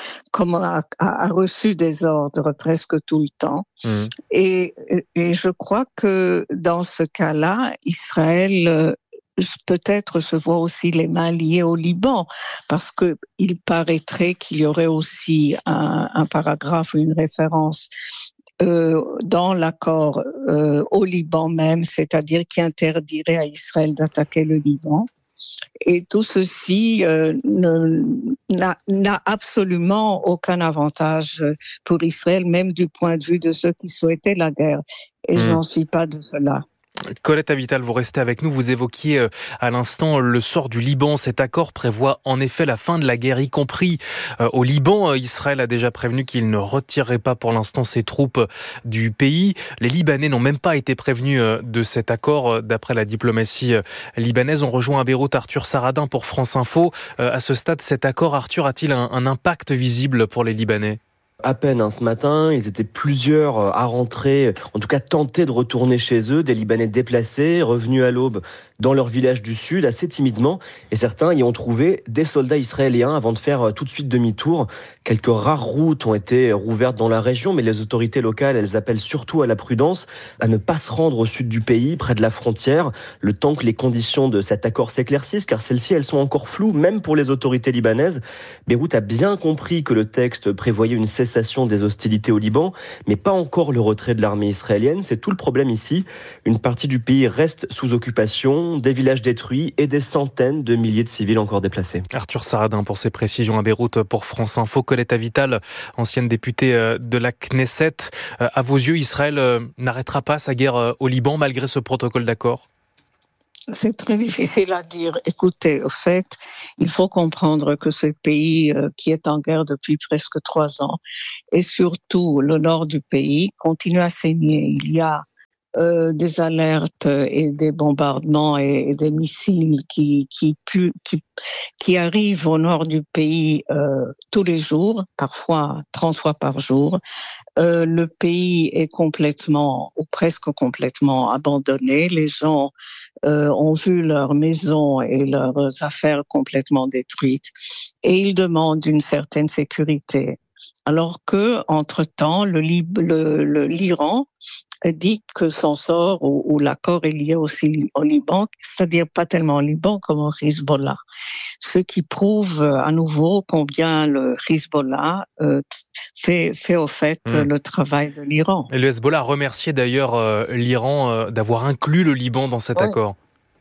a, a reçu des ordres presque tout le temps. Mmh. Et, et je crois que dans ce cas-là, Israël peut-être se voit aussi les mains liées au Liban, parce que il paraîtrait qu'il y aurait aussi un, un paragraphe ou une référence Euh, dans l'accord euh, au Liban même, c'est-à-dire qui interdirait à Israël d'attaquer le Liban. Et tout ceci euh, ne, n'a, n'a absolument aucun avantage pour Israël, même du point de vue de ceux qui souhaitaient la guerre. Et mmh. je n'en suis pas de cela. Colette Avital, vous restez avec nous. Vous évoquiez à l'instant le sort du Liban. Cet accord prévoit en effet la fin de la guerre, y compris au Liban. Israël a déjà prévenu qu'il ne retirerait pas pour l'instant ses troupes du pays. Les Libanais n'ont même pas été prévenus de cet accord, d'après la diplomatie libanaise. On rejoint à Beyrouth Arthur Saradin pour France Info. À ce stade, cet accord, Arthur, a-t-il un, un impact visible pour les Libanais ? À peine hein, ce matin, ils étaient plusieurs à rentrer, en tout cas tenter de retourner chez eux, des Libanais déplacés, revenus à l'aube dans leur village du sud, assez timidement, et certains y ont trouvé des soldats israéliens avant de faire tout de suite demi-tour. Quelques rares routes ont été rouvertes dans la région, mais les autorités locales, elles appellent surtout à la prudence, à ne pas se rendre au sud du pays, près de la frontière, le temps que les conditions de cet accord s'éclaircissent, car celles-ci, elles sont encore floues, même pour les autorités libanaises. Beyrouth a bien compris que le texte prévoyait une cessation des hostilités au Liban, mais pas encore le retrait de l'armée israélienne. C'est tout le problème ici. Une partie du pays reste sous occupation, des villages détruits et des centaines de milliers de civils encore déplacés. Arthur Saradin pour ses précisions à Beyrouth pour France Info. Colette Avital, ancienne députée de la Knesset. À vos yeux, Israël n'arrêtera pas sa guerre au Liban malgré ce protocole d'accord ? C'est très difficile à dire. Écoutez, au fait, il faut comprendre que ce pays euh, qui est en guerre depuis presque trois ans, et surtout le nord du pays, continue à saigner. Il y a euh, des alertes et des bombardements et, et des missiles qui, qui, pu, qui, qui arrivent au nord du pays euh, tous les jours, parfois trente fois par jour. Euh, le pays est complètement, ou presque complètement abandonné. Les gens euh, ont vu leurs maisons et leurs affaires complètement détruites. Et ils demandent une certaine sécurité. Alors que, entre-temps, le, le, le, l'Iran dit que son sort ou, ou l'accord est lié aussi au Liban, c'est-à-dire pas tellement au Liban comme au Hezbollah. Ce qui prouve à nouveau combien le Hezbollah euh, fait, fait au fait mmh. le travail de l'Iran. Et le Hezbollah a remercié d'ailleurs euh, l'Iran euh, d'avoir inclus le Liban dans cet oui. accord.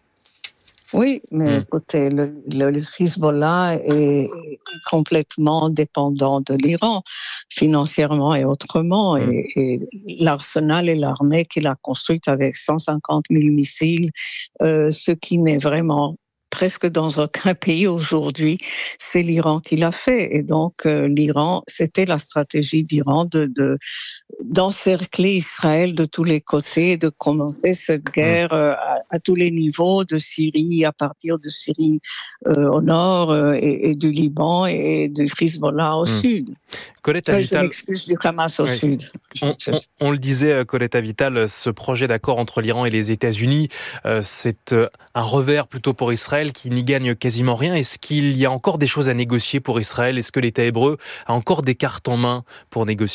Oui, mais mmh. écoutez, le, le Hezbollah est complètement dépendant de l'Iran, financièrement et autrement. Mmh. Et, et l'arsenal et l'armée qu'il a construite avec cent cinquante mille missiles, euh, ce qui n'est vraiment presque dans aucun pays aujourd'hui, c'est l'Iran qui l'a fait. Et donc, euh, l'Iran, c'était la stratégie d'Iran de, de, d'encercler Israël de tous les côtés, de commencer cette guerre euh, à, à tous les niveaux, de Syrie, à partir de Syrie euh, au nord euh, et, et du Liban et du Hezbollah au mmh. sud. Colette Avital, je m'excuse du Hamas au oui. sud. On, on, on le disait, Colette Avital, ce projet d'accord entre l'Iran et les États-Unis, euh, c'est euh, un revers plutôt pour Israël qui n'y gagne quasiment rien. Est-ce qu'il y a encore des choses à négocier pour Israël ? Est-ce que l'État hébreu a encore des cartes en main pour négocier ?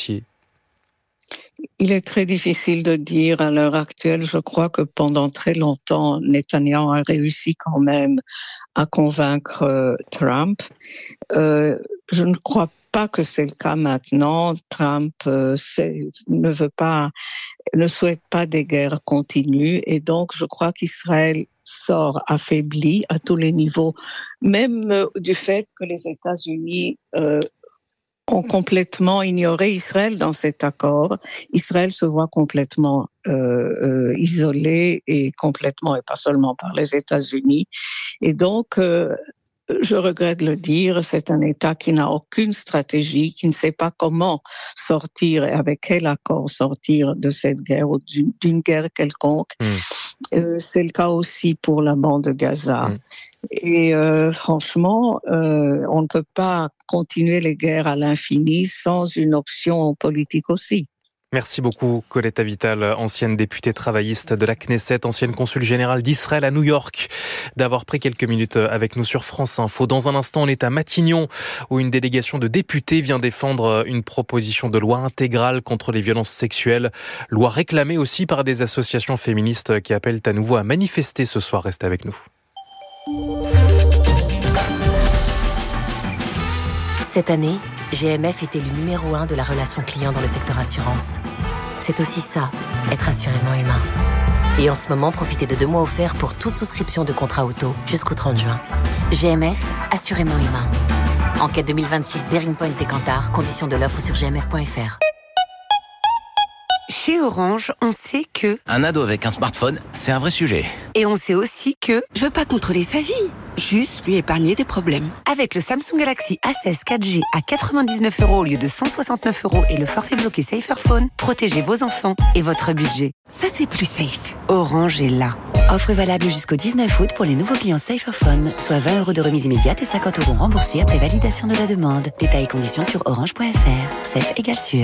Il est très difficile de dire à l'heure actuelle. Je crois que pendant très longtemps, Netanyahou a réussi quand même à convaincre euh, Trump. Euh, je ne crois pas que c'est le cas maintenant. Trump euh, ne veut pas, ne souhaite pas des guerres continues, et donc je crois qu'Israël sort affaibli à tous les niveaux, même euh, du fait que les États-Unis euh, ont complètement ignoré Israël dans cet accord. Israël se voit complètement euh, euh, isolé et complètement, et pas seulement par les États-Unis. Et donc, euh, je regrette de le dire, c'est un État qui n'a aucune stratégie, qui ne sait pas comment sortir et avec quel accord sortir de cette guerre ou d'une, d'une guerre quelconque. Mmh. Euh, c'est le cas aussi pour la bande de Gaza. Mmh. Et euh, franchement, euh, on ne peut pas continuer les guerres à l'infini sans une option politique aussi. Merci beaucoup Colette Avital, ancienne députée travailliste de la Knesset, ancienne consul générale d'Israël à New York, d'avoir pris quelques minutes avec nous sur France Info. Dans un instant, on est à Matignon, où une délégation de députés vient défendre une proposition de loi intégrale contre les violences sexuelles. Loi réclamée aussi par des associations féministes qui appellent à nouveau à manifester ce soir. Restez avec nous. Cette année, G M F est élu numéro un de la relation client dans le secteur assurance. C'est aussi ça, être assurément humain. Et en ce moment, profitez de deux mois offerts pour toute souscription de contrat auto jusqu'au trente juin. G M F, assurément humain. Enquête deux mille vingt-six, Bearing Point et Kantar, conditions de l'offre sur g m f point f r. Chez Orange, on sait que... Un ado avec un smartphone, c'est un vrai sujet. Et on sait aussi que... Je veux pas contrôler sa vie, juste lui épargner des problèmes. Avec le Samsung Galaxy A seize quatre G à quatre-vingt-dix-neuf euros au lieu de cent soixante-neuf euros et le forfait bloqué Saferphone, protégez vos enfants et votre budget. Ça, c'est plus safe. Orange est là. Offre valable jusqu'au dix-neuf août pour les nouveaux clients Saferphone, soit vingt euros de remise immédiate et cinquante euros remboursés après validation de la demande. Détails et conditions sur orange point f r. Safe égale sûr.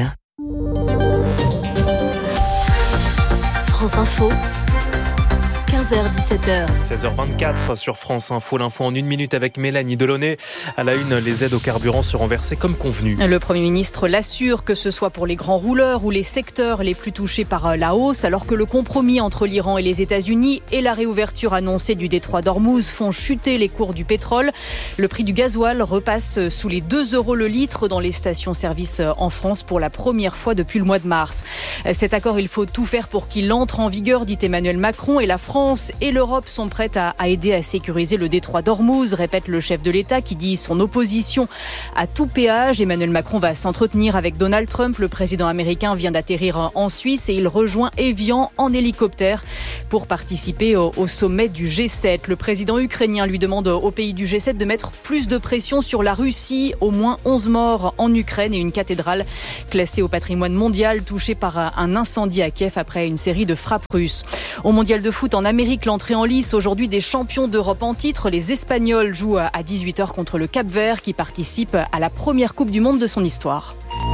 France Info, quinze heures dix-sept heures. seize heures vingt-quatre sur France Info, l'info en une minute avec Mélanie Delaunay. À la une, les aides au carburant seront versées comme convenu. Le Premier ministre l'assure, que ce soit pour les grands rouleurs ou les secteurs les plus touchés par la hausse, alors que le compromis entre l'Iran et les États-Unis et la réouverture annoncée du détroit d'Ormuz font chuter les cours du pétrole. Le prix du gasoil repasse sous les deux euros le litre dans les stations-service en France pour la première fois depuis le mois de mars. Cet accord, il faut tout faire pour qu'il entre en vigueur, dit Emmanuel Macron, et la France et l'Europe sont prêtes à, à aider à sécuriser le détroit d'Ormuz, répète le chef de l'État qui dit son opposition à tout péage. Emmanuel Macron va s'entretenir avec Donald Trump. Le président américain vient d'atterrir en Suisse et il rejoint Evian en hélicoptère pour participer au, au sommet du G sept. Le président ukrainien lui demande aux pays du G sept de mettre plus de pression sur la Russie. Au moins onze morts en Ukraine et une cathédrale classée au patrimoine mondial touchée par un incendie à Kiev après une série de frappes russes. Au mondial de foot en Amérique, l'entrée en lice aujourd'hui des champions d'Europe en titre. Les Espagnols jouent à dix-huit heures contre le Cap-Vert qui participe à la première Coupe du Monde de son histoire.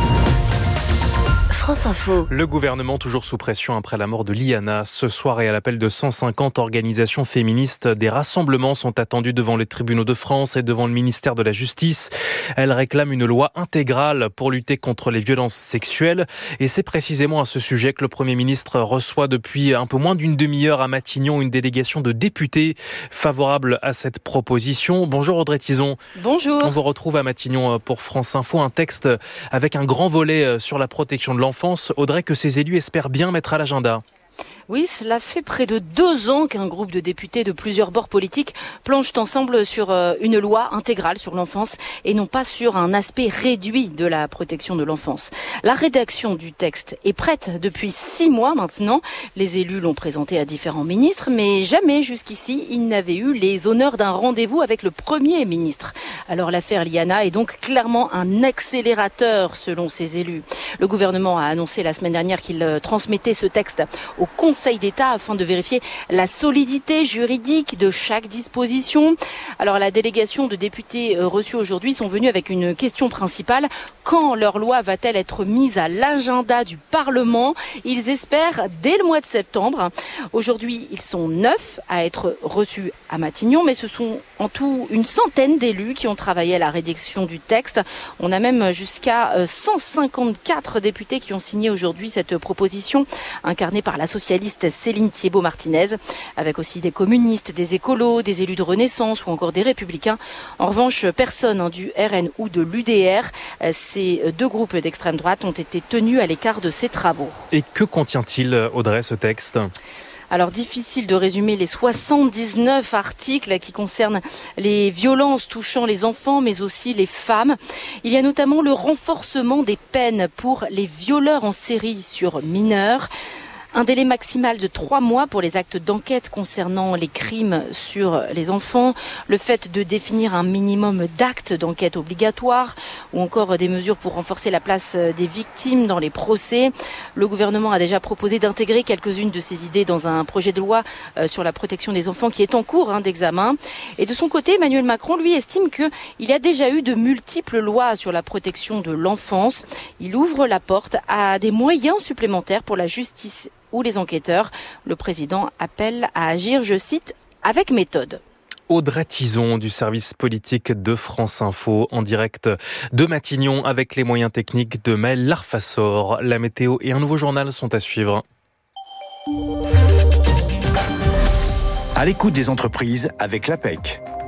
France Info. Le gouvernement toujours sous pression après la mort de Liana. Ce soir et à l'appel de cent cinquante organisations féministes, des rassemblements sont attendus devant les tribunaux de France et devant le ministère de la Justice. Elles réclament une loi intégrale pour lutter contre les violences sexuelles. Et c'est précisément à ce sujet que le Premier ministre reçoit depuis un peu moins d'une demi-heure à Matignon une délégation de députés favorables à cette proposition. Bonjour Audrey Tizon. Bonjour. On vous retrouve à Matignon pour France Info. Un texte avec un grand volet sur la protection de l'enfant. Audrey, que ces élus espèrent bien mettre à l'agenda. Oui, cela fait près de deux ans qu'un groupe de députés de plusieurs bords politiques planchent ensemble sur une loi intégrale sur l'enfance et non pas sur un aspect réduit de la protection de l'enfance. La rédaction du texte est prête depuis six mois maintenant. Les élus l'ont présenté à différents ministres, mais jamais jusqu'ici ils n'avaient eu les honneurs d'un rendez-vous avec le Premier ministre. Alors l'affaire Liana est donc clairement un accélérateur selon ces élus. Le gouvernement a annoncé la semaine dernière qu'il transmettait ce texte au Conseil d'État afin de vérifier la solidité juridique de chaque disposition. Alors la délégation de députés reçus aujourd'hui sont venus avec une question principale. Quand leur loi va-t-elle être mise à l'agenda du Parlement ? Ils espèrent dès le mois de septembre. Aujourd'hui, ils sont neuf à être reçus à Matignon, mais ce sont en tout une centaine d'élus qui ont travaillé à la rédaction du texte. On a même jusqu'à cent cinquante-quatre députés qui ont signé aujourd'hui cette proposition incarnée par la socialiste Céline Thiébaut-Martinez, avec aussi des communistes, des écolos, des élus de Renaissance ou encore des républicains. En revanche, personne hein, du R N ou de l'U D R. Ces deux groupes d'extrême droite ont été tenus à l'écart de ces travaux. Et que contient-il, Audrey, ce texte ? Alors difficile de résumer les soixante-dix-neuf articles qui concernent les violences touchant les enfants mais aussi les femmes. Il y a notamment le renforcement des peines pour les violeurs en série sur mineurs. Un délai maximal de trois mois pour les actes d'enquête concernant les crimes sur les enfants, le fait de définir un minimum d'actes d'enquête obligatoires ou encore des mesures pour renforcer la place des victimes dans les procès. Le gouvernement a déjà proposé d'intégrer quelques-unes de ces idées dans un projet de loi sur la protection des enfants qui est en cours hein, d'examen. Et de son côté, Emmanuel Macron, lui, estime qu'il y a déjà eu de multiples lois sur la protection de l'enfance. Il ouvre la porte à des moyens supplémentaires pour la justice ou les enquêteurs. Le président appelle à agir, je cite, avec méthode. Audrey Tizon du service politique de France Info en direct de Matignon avec les moyens techniques de Maël Larfassor. La météo et un nouveau journal sont à suivre. À l'écoute des entreprises avec l'A P E C.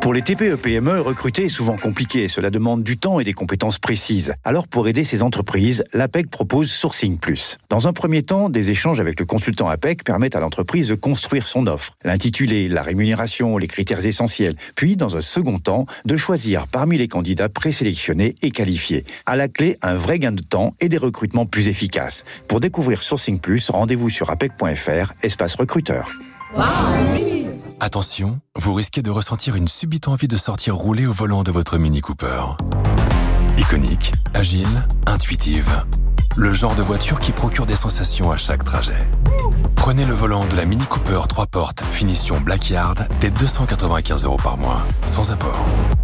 Pour les T P E P M E, recruter est souvent compliqué. Cela demande du temps et des compétences précises. Alors, pour aider ces entreprises, l'APEC propose Sourcing Plus. Dans un premier temps, des échanges avec le consultant APEC permettent à l'entreprise de construire son offre, l'intitulé, la rémunération, les critères essentiels. Puis, dans un second temps, de choisir parmi les candidats présélectionnés et qualifiés. À la clé, un vrai gain de temps et des recrutements plus efficaces. Pour découvrir Sourcing Plus, rendez-vous sur apec point f r, espace recruteur. Attention, vous risquez de ressentir une subite envie de sortir rouler au volant de votre Mini Cooper. Iconique, agile, intuitive. Le genre de voiture qui procure des sensations à chaque trajet. Prenez le volant de la Mini Cooper trois portes, finition Blackyard, dès deux cent quatre-vingt-quinze euros par mois, sans apport.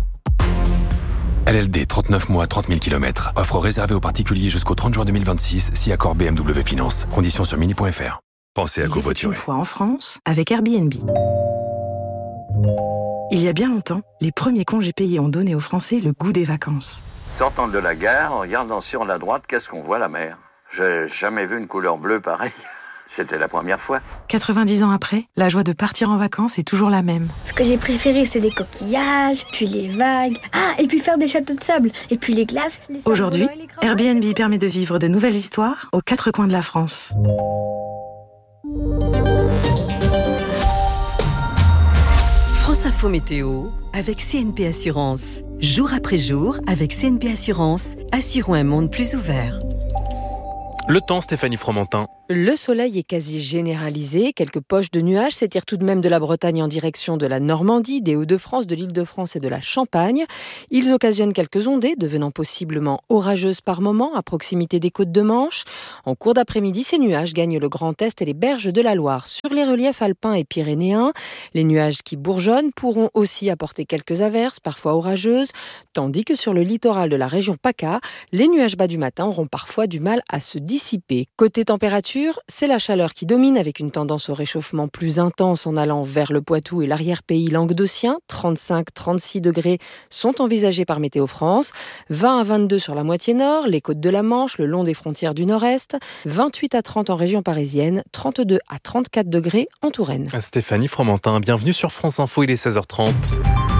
L L D, trente-neuf mois, trente mille kilomètres. Offre réservée aux particuliers jusqu'au trente juin deux mille vingt-six, si accord B M W Finance. Conditions sur mini point f r. Pensez à covoiturer. Une fois en France, avec Airbnb. Il y a bien longtemps, les premiers congés payés ont donné aux Français le goût des vacances. Sortant de la gare, en regardant sur la droite, qu'est-ce qu'on voit, la mer? J'ai jamais vu une couleur bleue pareille. C'était la première fois. quatre-vingt-dix ans après, la joie de partir en vacances est toujours la même. Ce que j'ai préféré, c'est les coquillages, puis les vagues. Ah, et puis faire des châteaux de sable, et puis les glaces. Les Aujourd'hui, Airbnb permet de vivre de nouvelles histoires aux quatre coins de la France. France Info Météo avec C N P Assurance. Jour après jour, avec C N P Assurance, assurons un monde plus ouvert. Le temps, Stéphanie Fromentin. Le soleil est quasi généralisé. Quelques poches de nuages s'étirent tout de même de la Bretagne en direction de la Normandie, des Hauts-de-France, de l'Île-de-France et de la Champagne. Ils occasionnent quelques ondées, devenant possiblement orageuses par moments à proximité des côtes de Manche. En cours d'après-midi, ces nuages gagnent le Grand Est et les berges de la Loire. Sur les reliefs alpins et pyrénéens, les nuages qui bourgeonnent pourront aussi apporter quelques averses, parfois orageuses, tandis que sur le littoral de la région PACA, les nuages bas du matin auront parfois du mal à se dissiper. Côté température, c'est la chaleur qui domine avec une tendance au réchauffement plus intense en allant vers le Poitou et l'arrière-pays languedocien. trente-cinq à trente-six degrés sont envisagés par Météo France. vingt à vingt-deux sur la moitié nord, les côtes de la Manche, le long des frontières du nord-est. vingt-huit à trente en région parisienne. trente-deux à trente-quatre degrés en Touraine. Stéphanie Fromentin, bienvenue sur France Info, il est seize heures trente.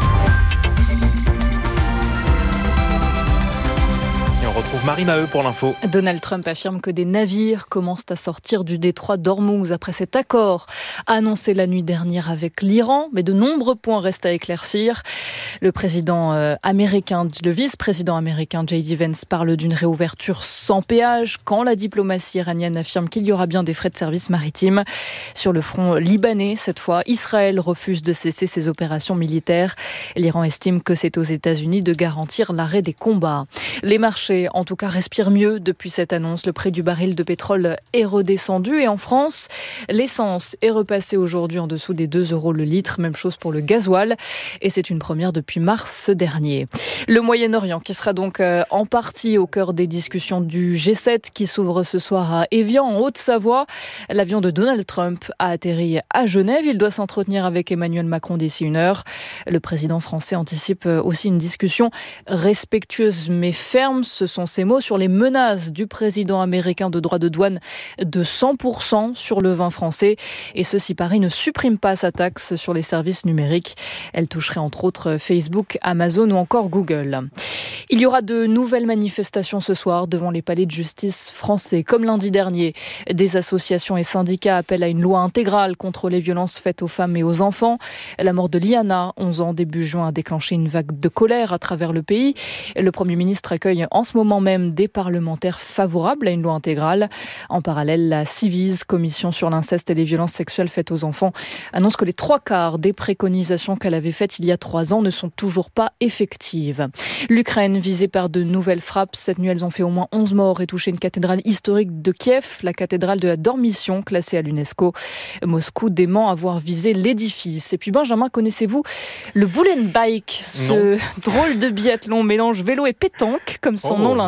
On retrouve Marie Maheu pour l'info. Donald Trump affirme que des navires commencent à sortir du détroit d'Ormuz après cet accord annoncé la nuit dernière avec l'Iran, mais de nombreux points restent à éclaircir. Le président euh, américain, le vice-président américain J D Vance parle d'une réouverture sans péage quand la diplomatie iranienne affirme qu'il y aura bien des frais de service maritime. Sur le front libanais, cette fois, Israël refuse de cesser ses opérations militaires. L'Iran estime que c'est aux États-Unis de garantir l'arrêt des combats. Les marchés en tout cas respire mieux depuis cette annonce. Le prix du baril de pétrole est redescendu et en France, l'essence est repassée aujourd'hui en dessous des deux euros le litre. Même chose pour le gasoil et c'est une première depuis mars dernier. Le Moyen-Orient qui sera donc en partie au cœur des discussions du G sept qui s'ouvre ce soir à Évian en Haute-Savoie. L'avion de Donald Trump a atterri à Genève. Il doit s'entretenir avec Emmanuel Macron d'ici une heure. Le président français anticipe aussi une discussion respectueuse mais ferme. Ce sont ces mots sur les menaces du président américain de droits de douane de cent pour cent sur le vin français. Et ce, si Paris ne supprime pas sa taxe sur les services numériques. Elle toucherait entre autres Facebook, Amazon ou encore Google. Il y aura de nouvelles manifestations ce soir devant les palais de justice français. Comme lundi dernier, des associations et syndicats appellent à une loi intégrale contre les violences faites aux femmes et aux enfants. La mort de Liana, onze ans, début juin, a déclenché une vague de colère à travers le pays. Le Premier ministre accueille en ce moment même des parlementaires favorables à une loi intégrale. En parallèle, la Civise, commission sur l'inceste et les violences sexuelles faites aux enfants, annonce que les trois quarts des préconisations qu'elle avait faites il y a trois ans ne sont toujours pas effectives. L'Ukraine visée par de nouvelles frappes. Cette nuit, elles ont fait au moins onze morts et touché une cathédrale historique de Kiev, la cathédrale de la Dormition, classée à l'UNESCO. Moscou dément avoir visé l'édifice. Et puis Benjamin, connaissez-vous le bull and bike, ce non. drôle de biathlon mélange vélo et pétanque, comme son oh. nom l'indique.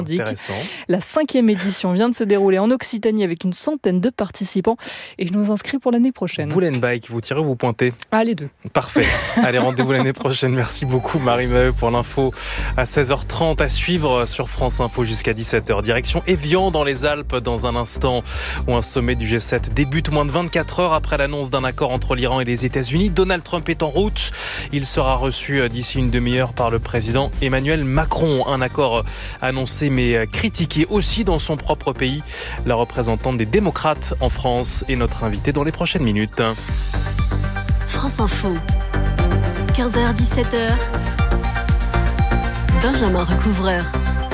l'indique. La cinquième édition vient de se dérouler en Occitanie avec une centaine de participants et je nous inscris pour l'année prochaine. Boulenbike, vous tirez ou vous pointez ? Ah, les deux. Parfait. Allez, rendez-vous l'année prochaine. Merci beaucoup Marie-Maheu pour l'info à seize heures trente à suivre sur France Info jusqu'à dix-sept heures. Direction Évian dans les Alpes dans un instant où un sommet du G sept débute moins de vingt-quatre heures après l'annonce d'un accord entre l'Iran et les États-Unis. Donald Trump est en route. Il sera reçu d'ici une demi-heure par le président Emmanuel Macron. Un accord annoncé mais critiqué aussi dans son propre pays. La représentante des démocrates en France est notre invitée dans les prochaines minutes. France Info, quinze heures dix-sept heures, Benjamin Recouvreur.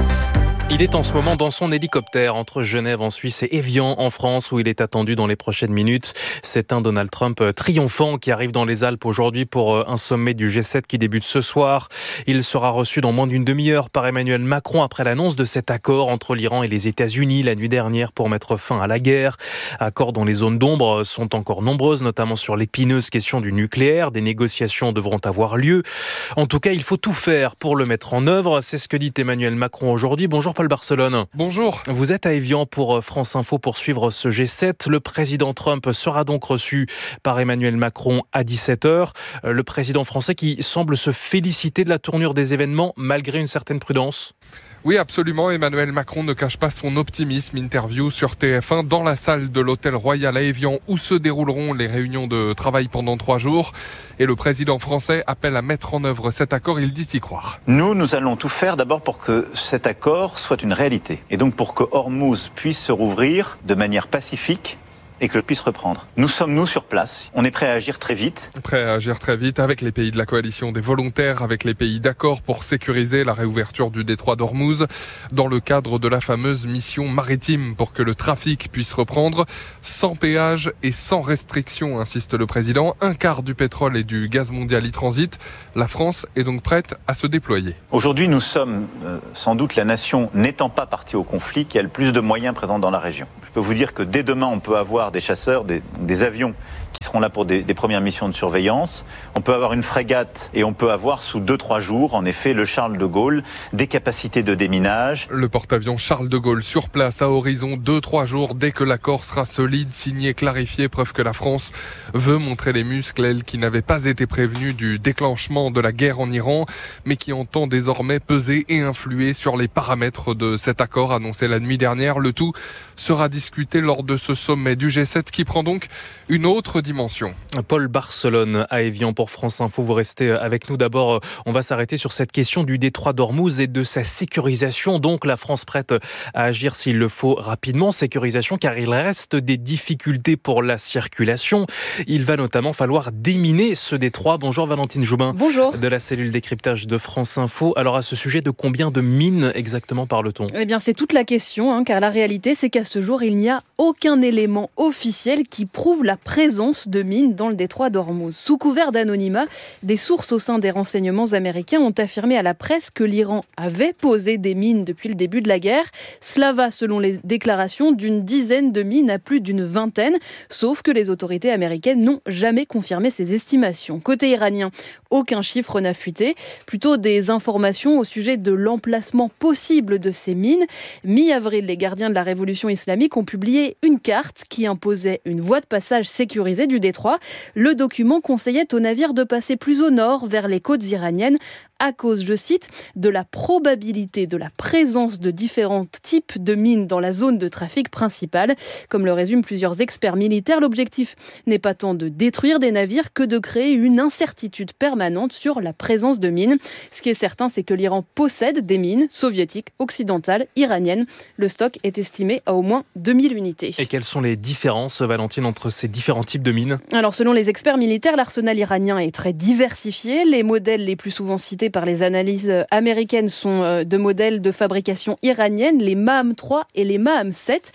Il est en ce moment dans son hélicoptère entre Genève en Suisse et Évian en France où il est attendu dans les prochaines minutes. C'est un Donald Trump triomphant qui arrive dans les Alpes aujourd'hui pour un sommet du G sept qui débute ce soir. Il sera reçu dans moins d'une demi-heure par Emmanuel Macron après l'annonce de cet accord entre l'Iran et les États-Unis la nuit dernière pour mettre fin à la guerre. Accord dont les zones d'ombre sont encore nombreuses, notamment sur l'épineuse question du nucléaire. Des négociations devront avoir lieu. En tout cas, il faut tout faire pour le mettre en œuvre. C'est ce que dit Emmanuel Macron aujourd'hui. Bonjour Paul Barcelone. Bonjour. Vous êtes à Évian pour France Info pour suivre ce G sept. Le président Trump sera donc reçu par Emmanuel Macron à dix-sept heures. Le président français qui semble se féliciter de la tournure des événements malgré une certaine prudence. Oui, absolument. Emmanuel Macron ne cache pas son optimisme. Interview sur T F un dans la salle de l'Hôtel Royal à Évian où se dérouleront les réunions de travail pendant trois jours. Et le président français appelle à mettre en œuvre cet accord. Il dit y croire. Nous, nous allons tout faire d'abord pour que cet accord soit une réalité. Et donc pour que Hormuz puisse se rouvrir de manière pacifique et que je puisse reprendre. Nous sommes, nous, sur place. On est prêt à agir très vite. Prêt à agir très vite avec les pays de la coalition des volontaires, avec les pays d'accord pour sécuriser la réouverture du détroit d'Ormuz, dans le cadre de la fameuse mission maritime pour que le trafic puisse reprendre, sans péage et sans restriction, insiste le président. Un quart du pétrole et du gaz mondial y transite. La France est donc prête à se déployer. Aujourd'hui, nous sommes euh, sans doute la nation n'étant pas partie au conflit qui a le plus de moyens présents dans la région. Je peux vous dire que dès demain, on peut avoir des chasseurs, des, des avions qui seront là pour des, des premières missions de surveillance. On peut avoir une frégate et on peut avoir sous deux trois jours, en effet, le Charles de Gaulle, des capacités de déminage. Le porte-avions Charles de Gaulle sur place à horizon deux trois jours dès que l'accord sera solide, signé, clarifié, preuve que la France veut montrer les muscles, elle qui n'avait pas été prévenue du déclenchement de la guerre en Iran, mais qui entend désormais peser et influer sur les paramètres de cet accord annoncé la nuit dernière. Le tout sera discuté lors de ce sommet du G sept qui prend donc une autre dimension. Paul Barcelone à Évian pour France Info. Vous restez avec nous. D'abord, on va s'arrêter sur cette question du détroit d'Ormuz et de sa sécurisation. Donc, la France prête à agir s'il le faut rapidement. Sécurisation car il reste des difficultés pour la circulation. Il va notamment falloir déminer ce détroit. Bonjour Valentine Joubin. Bonjour. De la cellule décryptage de France Info. Alors, à ce sujet, de combien de mines exactement parle-t-on ? Eh bien, c'est toute la question, hein, car la réalité, c'est qu'à ce jour, il n'y a aucun élément officiel qui prouve la présence de mines dans le détroit d'Ormuz. Sous couvert d'anonymat, des sources au sein des renseignements américains ont affirmé à la presse que l'Iran avait posé des mines depuis le début de la guerre. Cela va, selon les déclarations, d'une dizaine de mines à plus d'une vingtaine, sauf que les autorités américaines n'ont jamais confirmé ces estimations. Côté iranien, aucun chiffre n'a fuité, plutôt des informations au sujet de l'emplacement possible de ces mines. Mi-avril, les gardiens de la révolution islamique ont publié une carte qui imposait une voie de passage sécurisée du détroit. Le document conseillait aux navires de passer plus au nord, vers les côtes iraniennes, à cause, je cite, de la probabilité de la présence de différents types de mines dans la zone de trafic principale. Comme le résument plusieurs experts militaires, l'objectif n'est pas tant de détruire des navires que de créer une incertitude permanente sur la présence de mines. Ce qui est certain, c'est que l'Iran possède des mines soviétiques, occidentales, iraniennes. Le stock est estimé à au moins deux mille unités. Et quelles sont les différences, Valentine, entre ces différents types de mines ? Alors, selon les experts militaires, l'arsenal iranien est très diversifié. Les modèles les plus souvent cités par les analyses américaines sont de modèles de fabrication iranienne, les M A M trois et les M A M sept.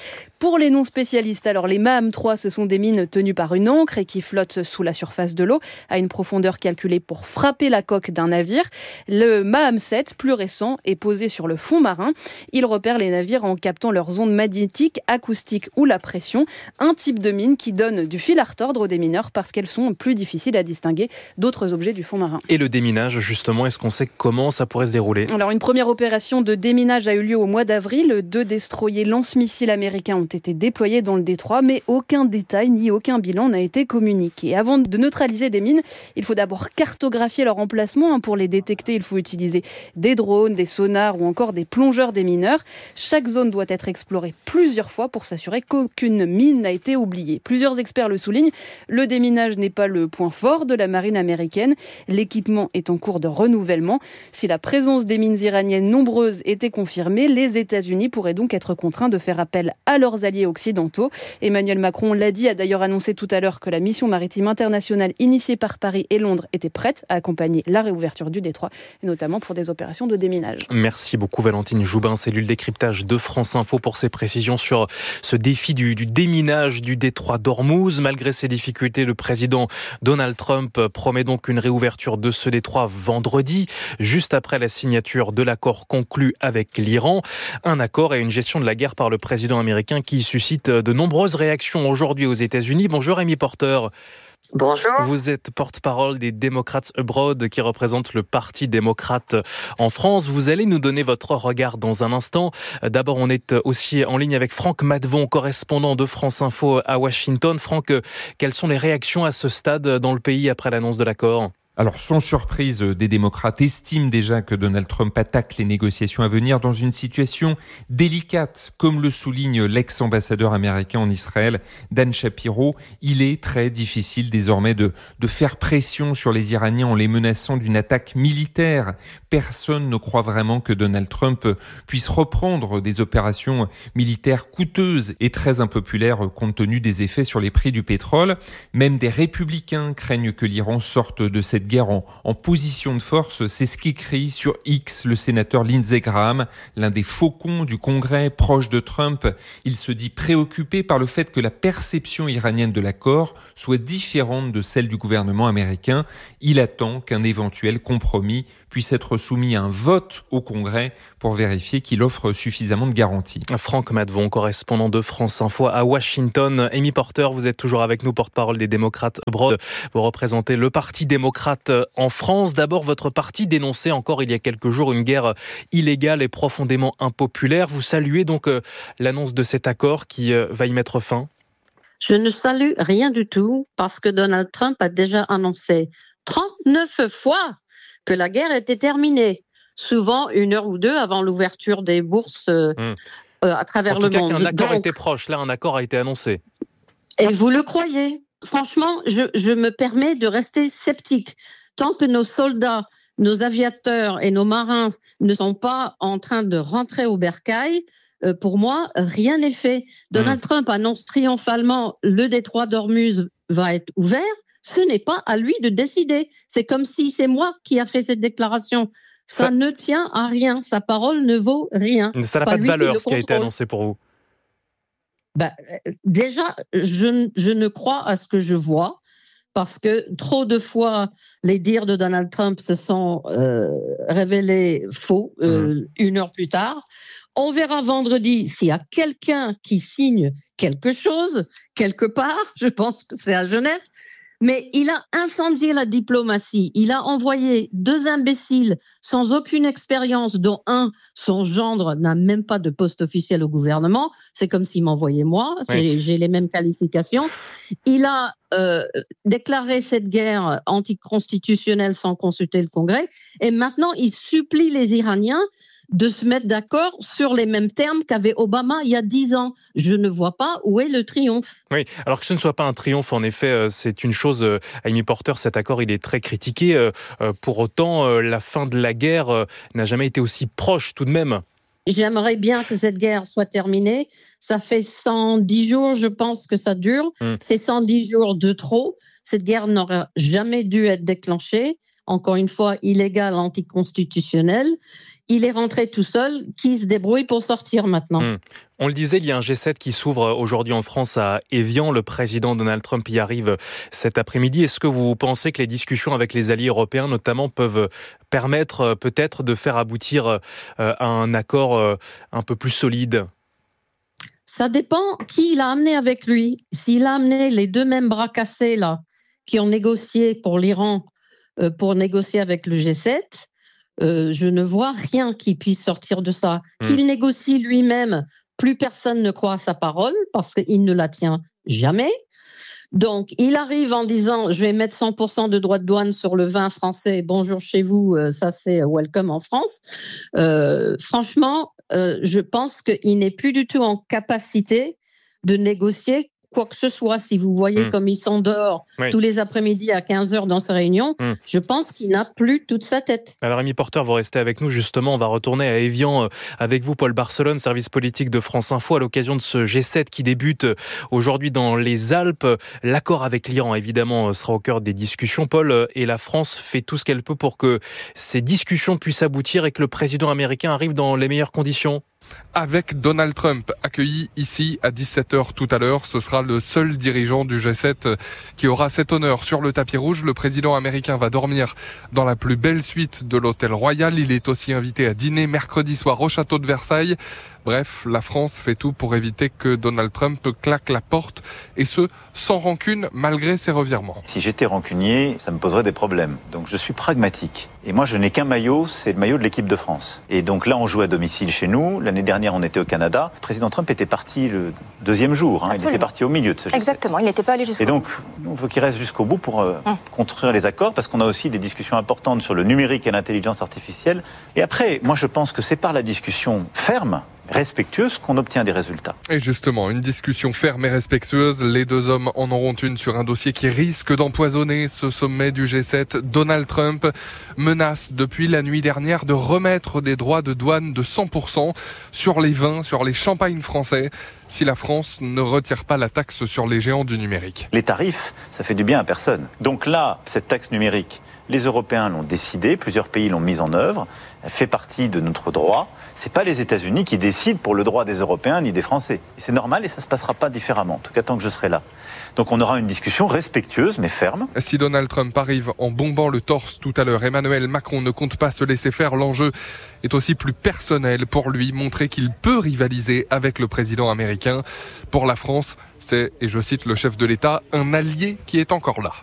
Pour les non-spécialistes, alors les M A M trois, ce sont des mines tenues par une ancre et qui flottent sous la surface de l'eau à une profondeur calculée pour frapper la coque d'un navire. Le M A M sept, plus récent, est posé sur le fond marin. Il repère les navires en captant leurs ondes magnétiques, acoustiques ou la pression. Un type de mine qui donne du fil à retordre aux démineurs parce qu'elles sont plus difficiles à distinguer d'autres objets du fond marin. Et le déminage, justement, est-ce qu'on sait comment ça pourrait se dérouler ? Alors, une première opération de déminage a eu lieu au mois d'avril. Deux destroyers lance-missiles américains ont été déployés dans le détroit, mais aucun détail ni aucun bilan n'a été communiqué. Avant de neutraliser des mines, il faut d'abord cartographier leur emplacement. Pour les détecter, il faut utiliser des drones, des sonars ou encore des plongeurs démineurs. Chaque zone doit être explorée plusieurs fois pour s'assurer qu'aucune mine n'a été oubliée. Plusieurs experts le soulignent, le déminage n'est pas le point fort de la marine américaine. L'équipement est en cours de renouvellement. Si la présence des mines iraniennes nombreuses était confirmée, les États-Unis pourraient donc être contraints de faire appel à leurs alliés occidentaux. Emmanuel Macron l'a dit, a d'ailleurs annoncé tout à l'heure que la mission maritime internationale initiée par Paris et Londres était prête à accompagner la réouverture du détroit, et notamment pour des opérations de déminage. Merci beaucoup Valentine Joubin, cellule décryptage de France Info, pour ces précisions sur ce défi du, du déminage du détroit d'Ormuz. Malgré ces difficultés, le président Donald Trump promet donc une réouverture de ce détroit vendredi, juste après la signature de l'accord conclu avec l'Iran. Un accord et une gestion de la guerre par le président américain qui suscite de nombreuses réactions aujourd'hui aux États-Unis. Bonjour Amy Porter. Bonjour. Vous êtes porte-parole des Democrats Abroad qui représente le Parti démocrate en France. Vous allez nous donner votre regard dans un instant. D'abord, on est aussi en ligne avec Franck Matvon, correspondant de France Info à Washington. Franck, quelles sont les réactions à ce stade dans le pays après l'annonce de l'accord ? Alors, sans surprise, des démocrates estiment déjà que Donald Trump attaque les négociations à venir dans une situation délicate. Comme le souligne l'ex-ambassadeur américain en Israël, Dan Shapiro, il est très difficile désormais de, de faire pression sur les Iraniens en les menaçant d'une attaque militaire. Personne ne croit vraiment que Donald Trump puisse reprendre des opérations militaires coûteuses et très impopulaires compte tenu des effets sur les prix du pétrole. Même des républicains craignent que l'Iran sorte de cette guerre en, en position de force. C'est ce qu'écrit sur X le sénateur Lindsey Graham, l'un des faucons du Congrès proche de Trump. Il se dit préoccupé par le fait que la perception iranienne de l'accord soit différente de celle du gouvernement américain. Il attend qu'un éventuel compromis puisse être soumis à un vote au Congrès pour vérifier qu'il offre suffisamment de garanties. Franck Matvon, correspondant de France Info à Washington. Amy Porter, vous êtes toujours avec nous, porte-parole des démocrates Abroad. Vous représentez le Parti démocrate en France. D'abord, votre parti dénonçait encore il y a quelques jours une guerre illégale et profondément impopulaire. Vous saluez donc l'annonce de cet accord qui va y mettre fin ? Je ne salue rien du tout parce que Donald Trump a déjà annoncé trente-neuf fois que la guerre était terminée, souvent une heure ou deux avant l'ouverture des bourses euh, mmh. euh, à travers le monde. En tout cas, qu'un accord Donc, était proche. Là, un accord a été annoncé. Et vous le croyez ? Franchement, je, je me permets de rester sceptique. Tant que nos soldats, nos aviateurs et nos marins ne sont pas en train de rentrer au bercail, euh, pour moi, rien n'est fait. Donald mmh. Trump annonce triomphalement le détroit d'Ormuz va être ouvert. Ce n'est pas à lui de décider. C'est comme si c'est moi qui a fait cette déclaration. Ça, ça ne tient à rien. Sa parole ne vaut rien. Ça n'a pas, pas de valeur, ce qui a été annoncé pour vous. Ben, déjà, je, je ne crois à ce que je vois parce que trop de fois, les dires de Donald Trump se sont euh, révélés faux euh, mmh. une heure plus tard. On verra vendredi s'il y a quelqu'un qui signe quelque chose, quelque part. Je pense que c'est à Genève. Mais il a incendié la diplomatie. Il a envoyé deux imbéciles sans aucune expérience, dont un, son gendre, n'a même pas de poste officiel au gouvernement. C'est comme s'il m'envoyait moi. Oui. J'ai, j'ai les mêmes qualifications. Il a euh, déclaré cette guerre anticonstitutionnelle sans consulter le Congrès. Et maintenant, il supplie les Iraniens de se mettre d'accord sur les mêmes termes qu'avait Obama il y a dix ans. Je ne vois pas où est le triomphe. Oui, alors que ce ne soit pas un triomphe, en effet, c'est une chose, Amy Porter, cet accord, il est très critiqué. Pour autant, la fin de la guerre n'a jamais été aussi proche tout de même. J'aimerais bien que cette guerre soit terminée. Ça fait cent dix jours, je pense, que ça dure. Hum. C'est cent dix jours de trop. Cette guerre n'aurait jamais dû être déclenchée. Encore une fois, illégale, anticonstitutionnelle. il est rentré tout seul, qui se débrouille pour sortir maintenant. Mmh. On le disait, il y a un G sept qui s'ouvre aujourd'hui en France à Évian. Le président Donald Trump y arrive cet après-midi. Est-ce que vous pensez que les discussions avec les alliés européens, notamment, peuvent permettre peut-être de faire aboutir à un accord un peu plus solide ? Ça dépend qui il a amené avec lui. S'il a amené les deux mêmes bras cassés là, qui ont négocié pour l'Iran, euh, pour négocier avec le G sept, euh, je ne vois rien qui puisse sortir de ça. Mmh. Qu'il négocie lui-même, plus personne ne croit à sa parole parce qu'il ne la tient jamais. Donc, il arrive en disant « je vais mettre cent pour cent de droits de douane sur le vin français, bonjour chez vous, ça c'est welcome en France euh, ». Franchement, euh, je pense qu'il n'est plus du tout en capacité de négocier quoi que ce soit. Si vous voyez mmh. comme ils sont dehors oui. tous les après-midi à quinze heures dans sa réunion, mmh. je pense qu'il n'a plus toute sa tête. Alors Rémi Porter, vous restez avec nous justement, on va retourner à Évian avec vous, Paul Barcelone, service politique de France Info, à l'occasion de ce G sept qui débute aujourd'hui dans les Alpes. L'accord avec l'Iran évidemment sera au cœur des discussions, Paul, et la France fait tout ce qu'elle peut pour que ces discussions puissent aboutir et que le président américain arrive dans les meilleures conditions. Avec Donald Trump accueilli ici à dix-sept heures tout à l'heure, ce sera le seul dirigeant du G sept qui aura cet honneur sur le tapis rouge. Le président américain va dormir dans la plus belle suite de l'hôtel Royal. Il est aussi invité à dîner mercredi soir au château de Versailles. Bref, la France fait tout pour éviter que Donald Trump claque la porte, et ce, sans rancune, malgré ses revirements. Si j'étais rancunier, ça me poserait des problèmes. Donc je suis pragmatique. Et moi, je n'ai qu'un maillot, c'est le maillot de l'équipe de France. Et donc là, on joue à domicile chez nous. L'année dernière, on était au Canada. Le président Trump était parti le deuxième jour. Hein. Il était parti au milieu de ce G sept. Exactement, il n'était pas allé jusqu'au bout. Et donc, il faut qu'il reste jusqu'au bout pour euh, hum. construire les accords, parce qu'on a aussi des discussions importantes sur le numérique et l'intelligence artificielle. Et après, moi, je pense que c'est par la discussion ferme, respectueuse, qu'on obtient des résultats. Et justement, une discussion ferme et respectueuse, les deux hommes en auront une sur un dossier qui risque d'empoisonner ce sommet du G sept. Donald Trump menace depuis la nuit dernière de remettre des droits de douane de cent pour cent sur les vins, sur les champagnes français, si la France ne retire pas la taxe sur les géants du numérique. Les tarifs, ça fait du bien à personne. Donc là, cette taxe numérique, les Européens l'ont décidé, plusieurs pays l'ont mise en œuvre, elle fait partie de notre droit. C'est pas les États-Unis qui décident pour le droit des Européens ni des Français. Et c'est normal et ça se passera pas différemment, en tout cas tant que je serai là. Donc on aura une discussion respectueuse mais ferme. Si Donald Trump arrive en bombant le torse tout à l'heure, Emmanuel Macron ne compte pas se laisser faire. L'enjeu est aussi plus personnel pour lui, montrer qu'il peut rivaliser avec le président américain. Pour la France, c'est, et je cite le chef de l'État, un allié qui est encore là.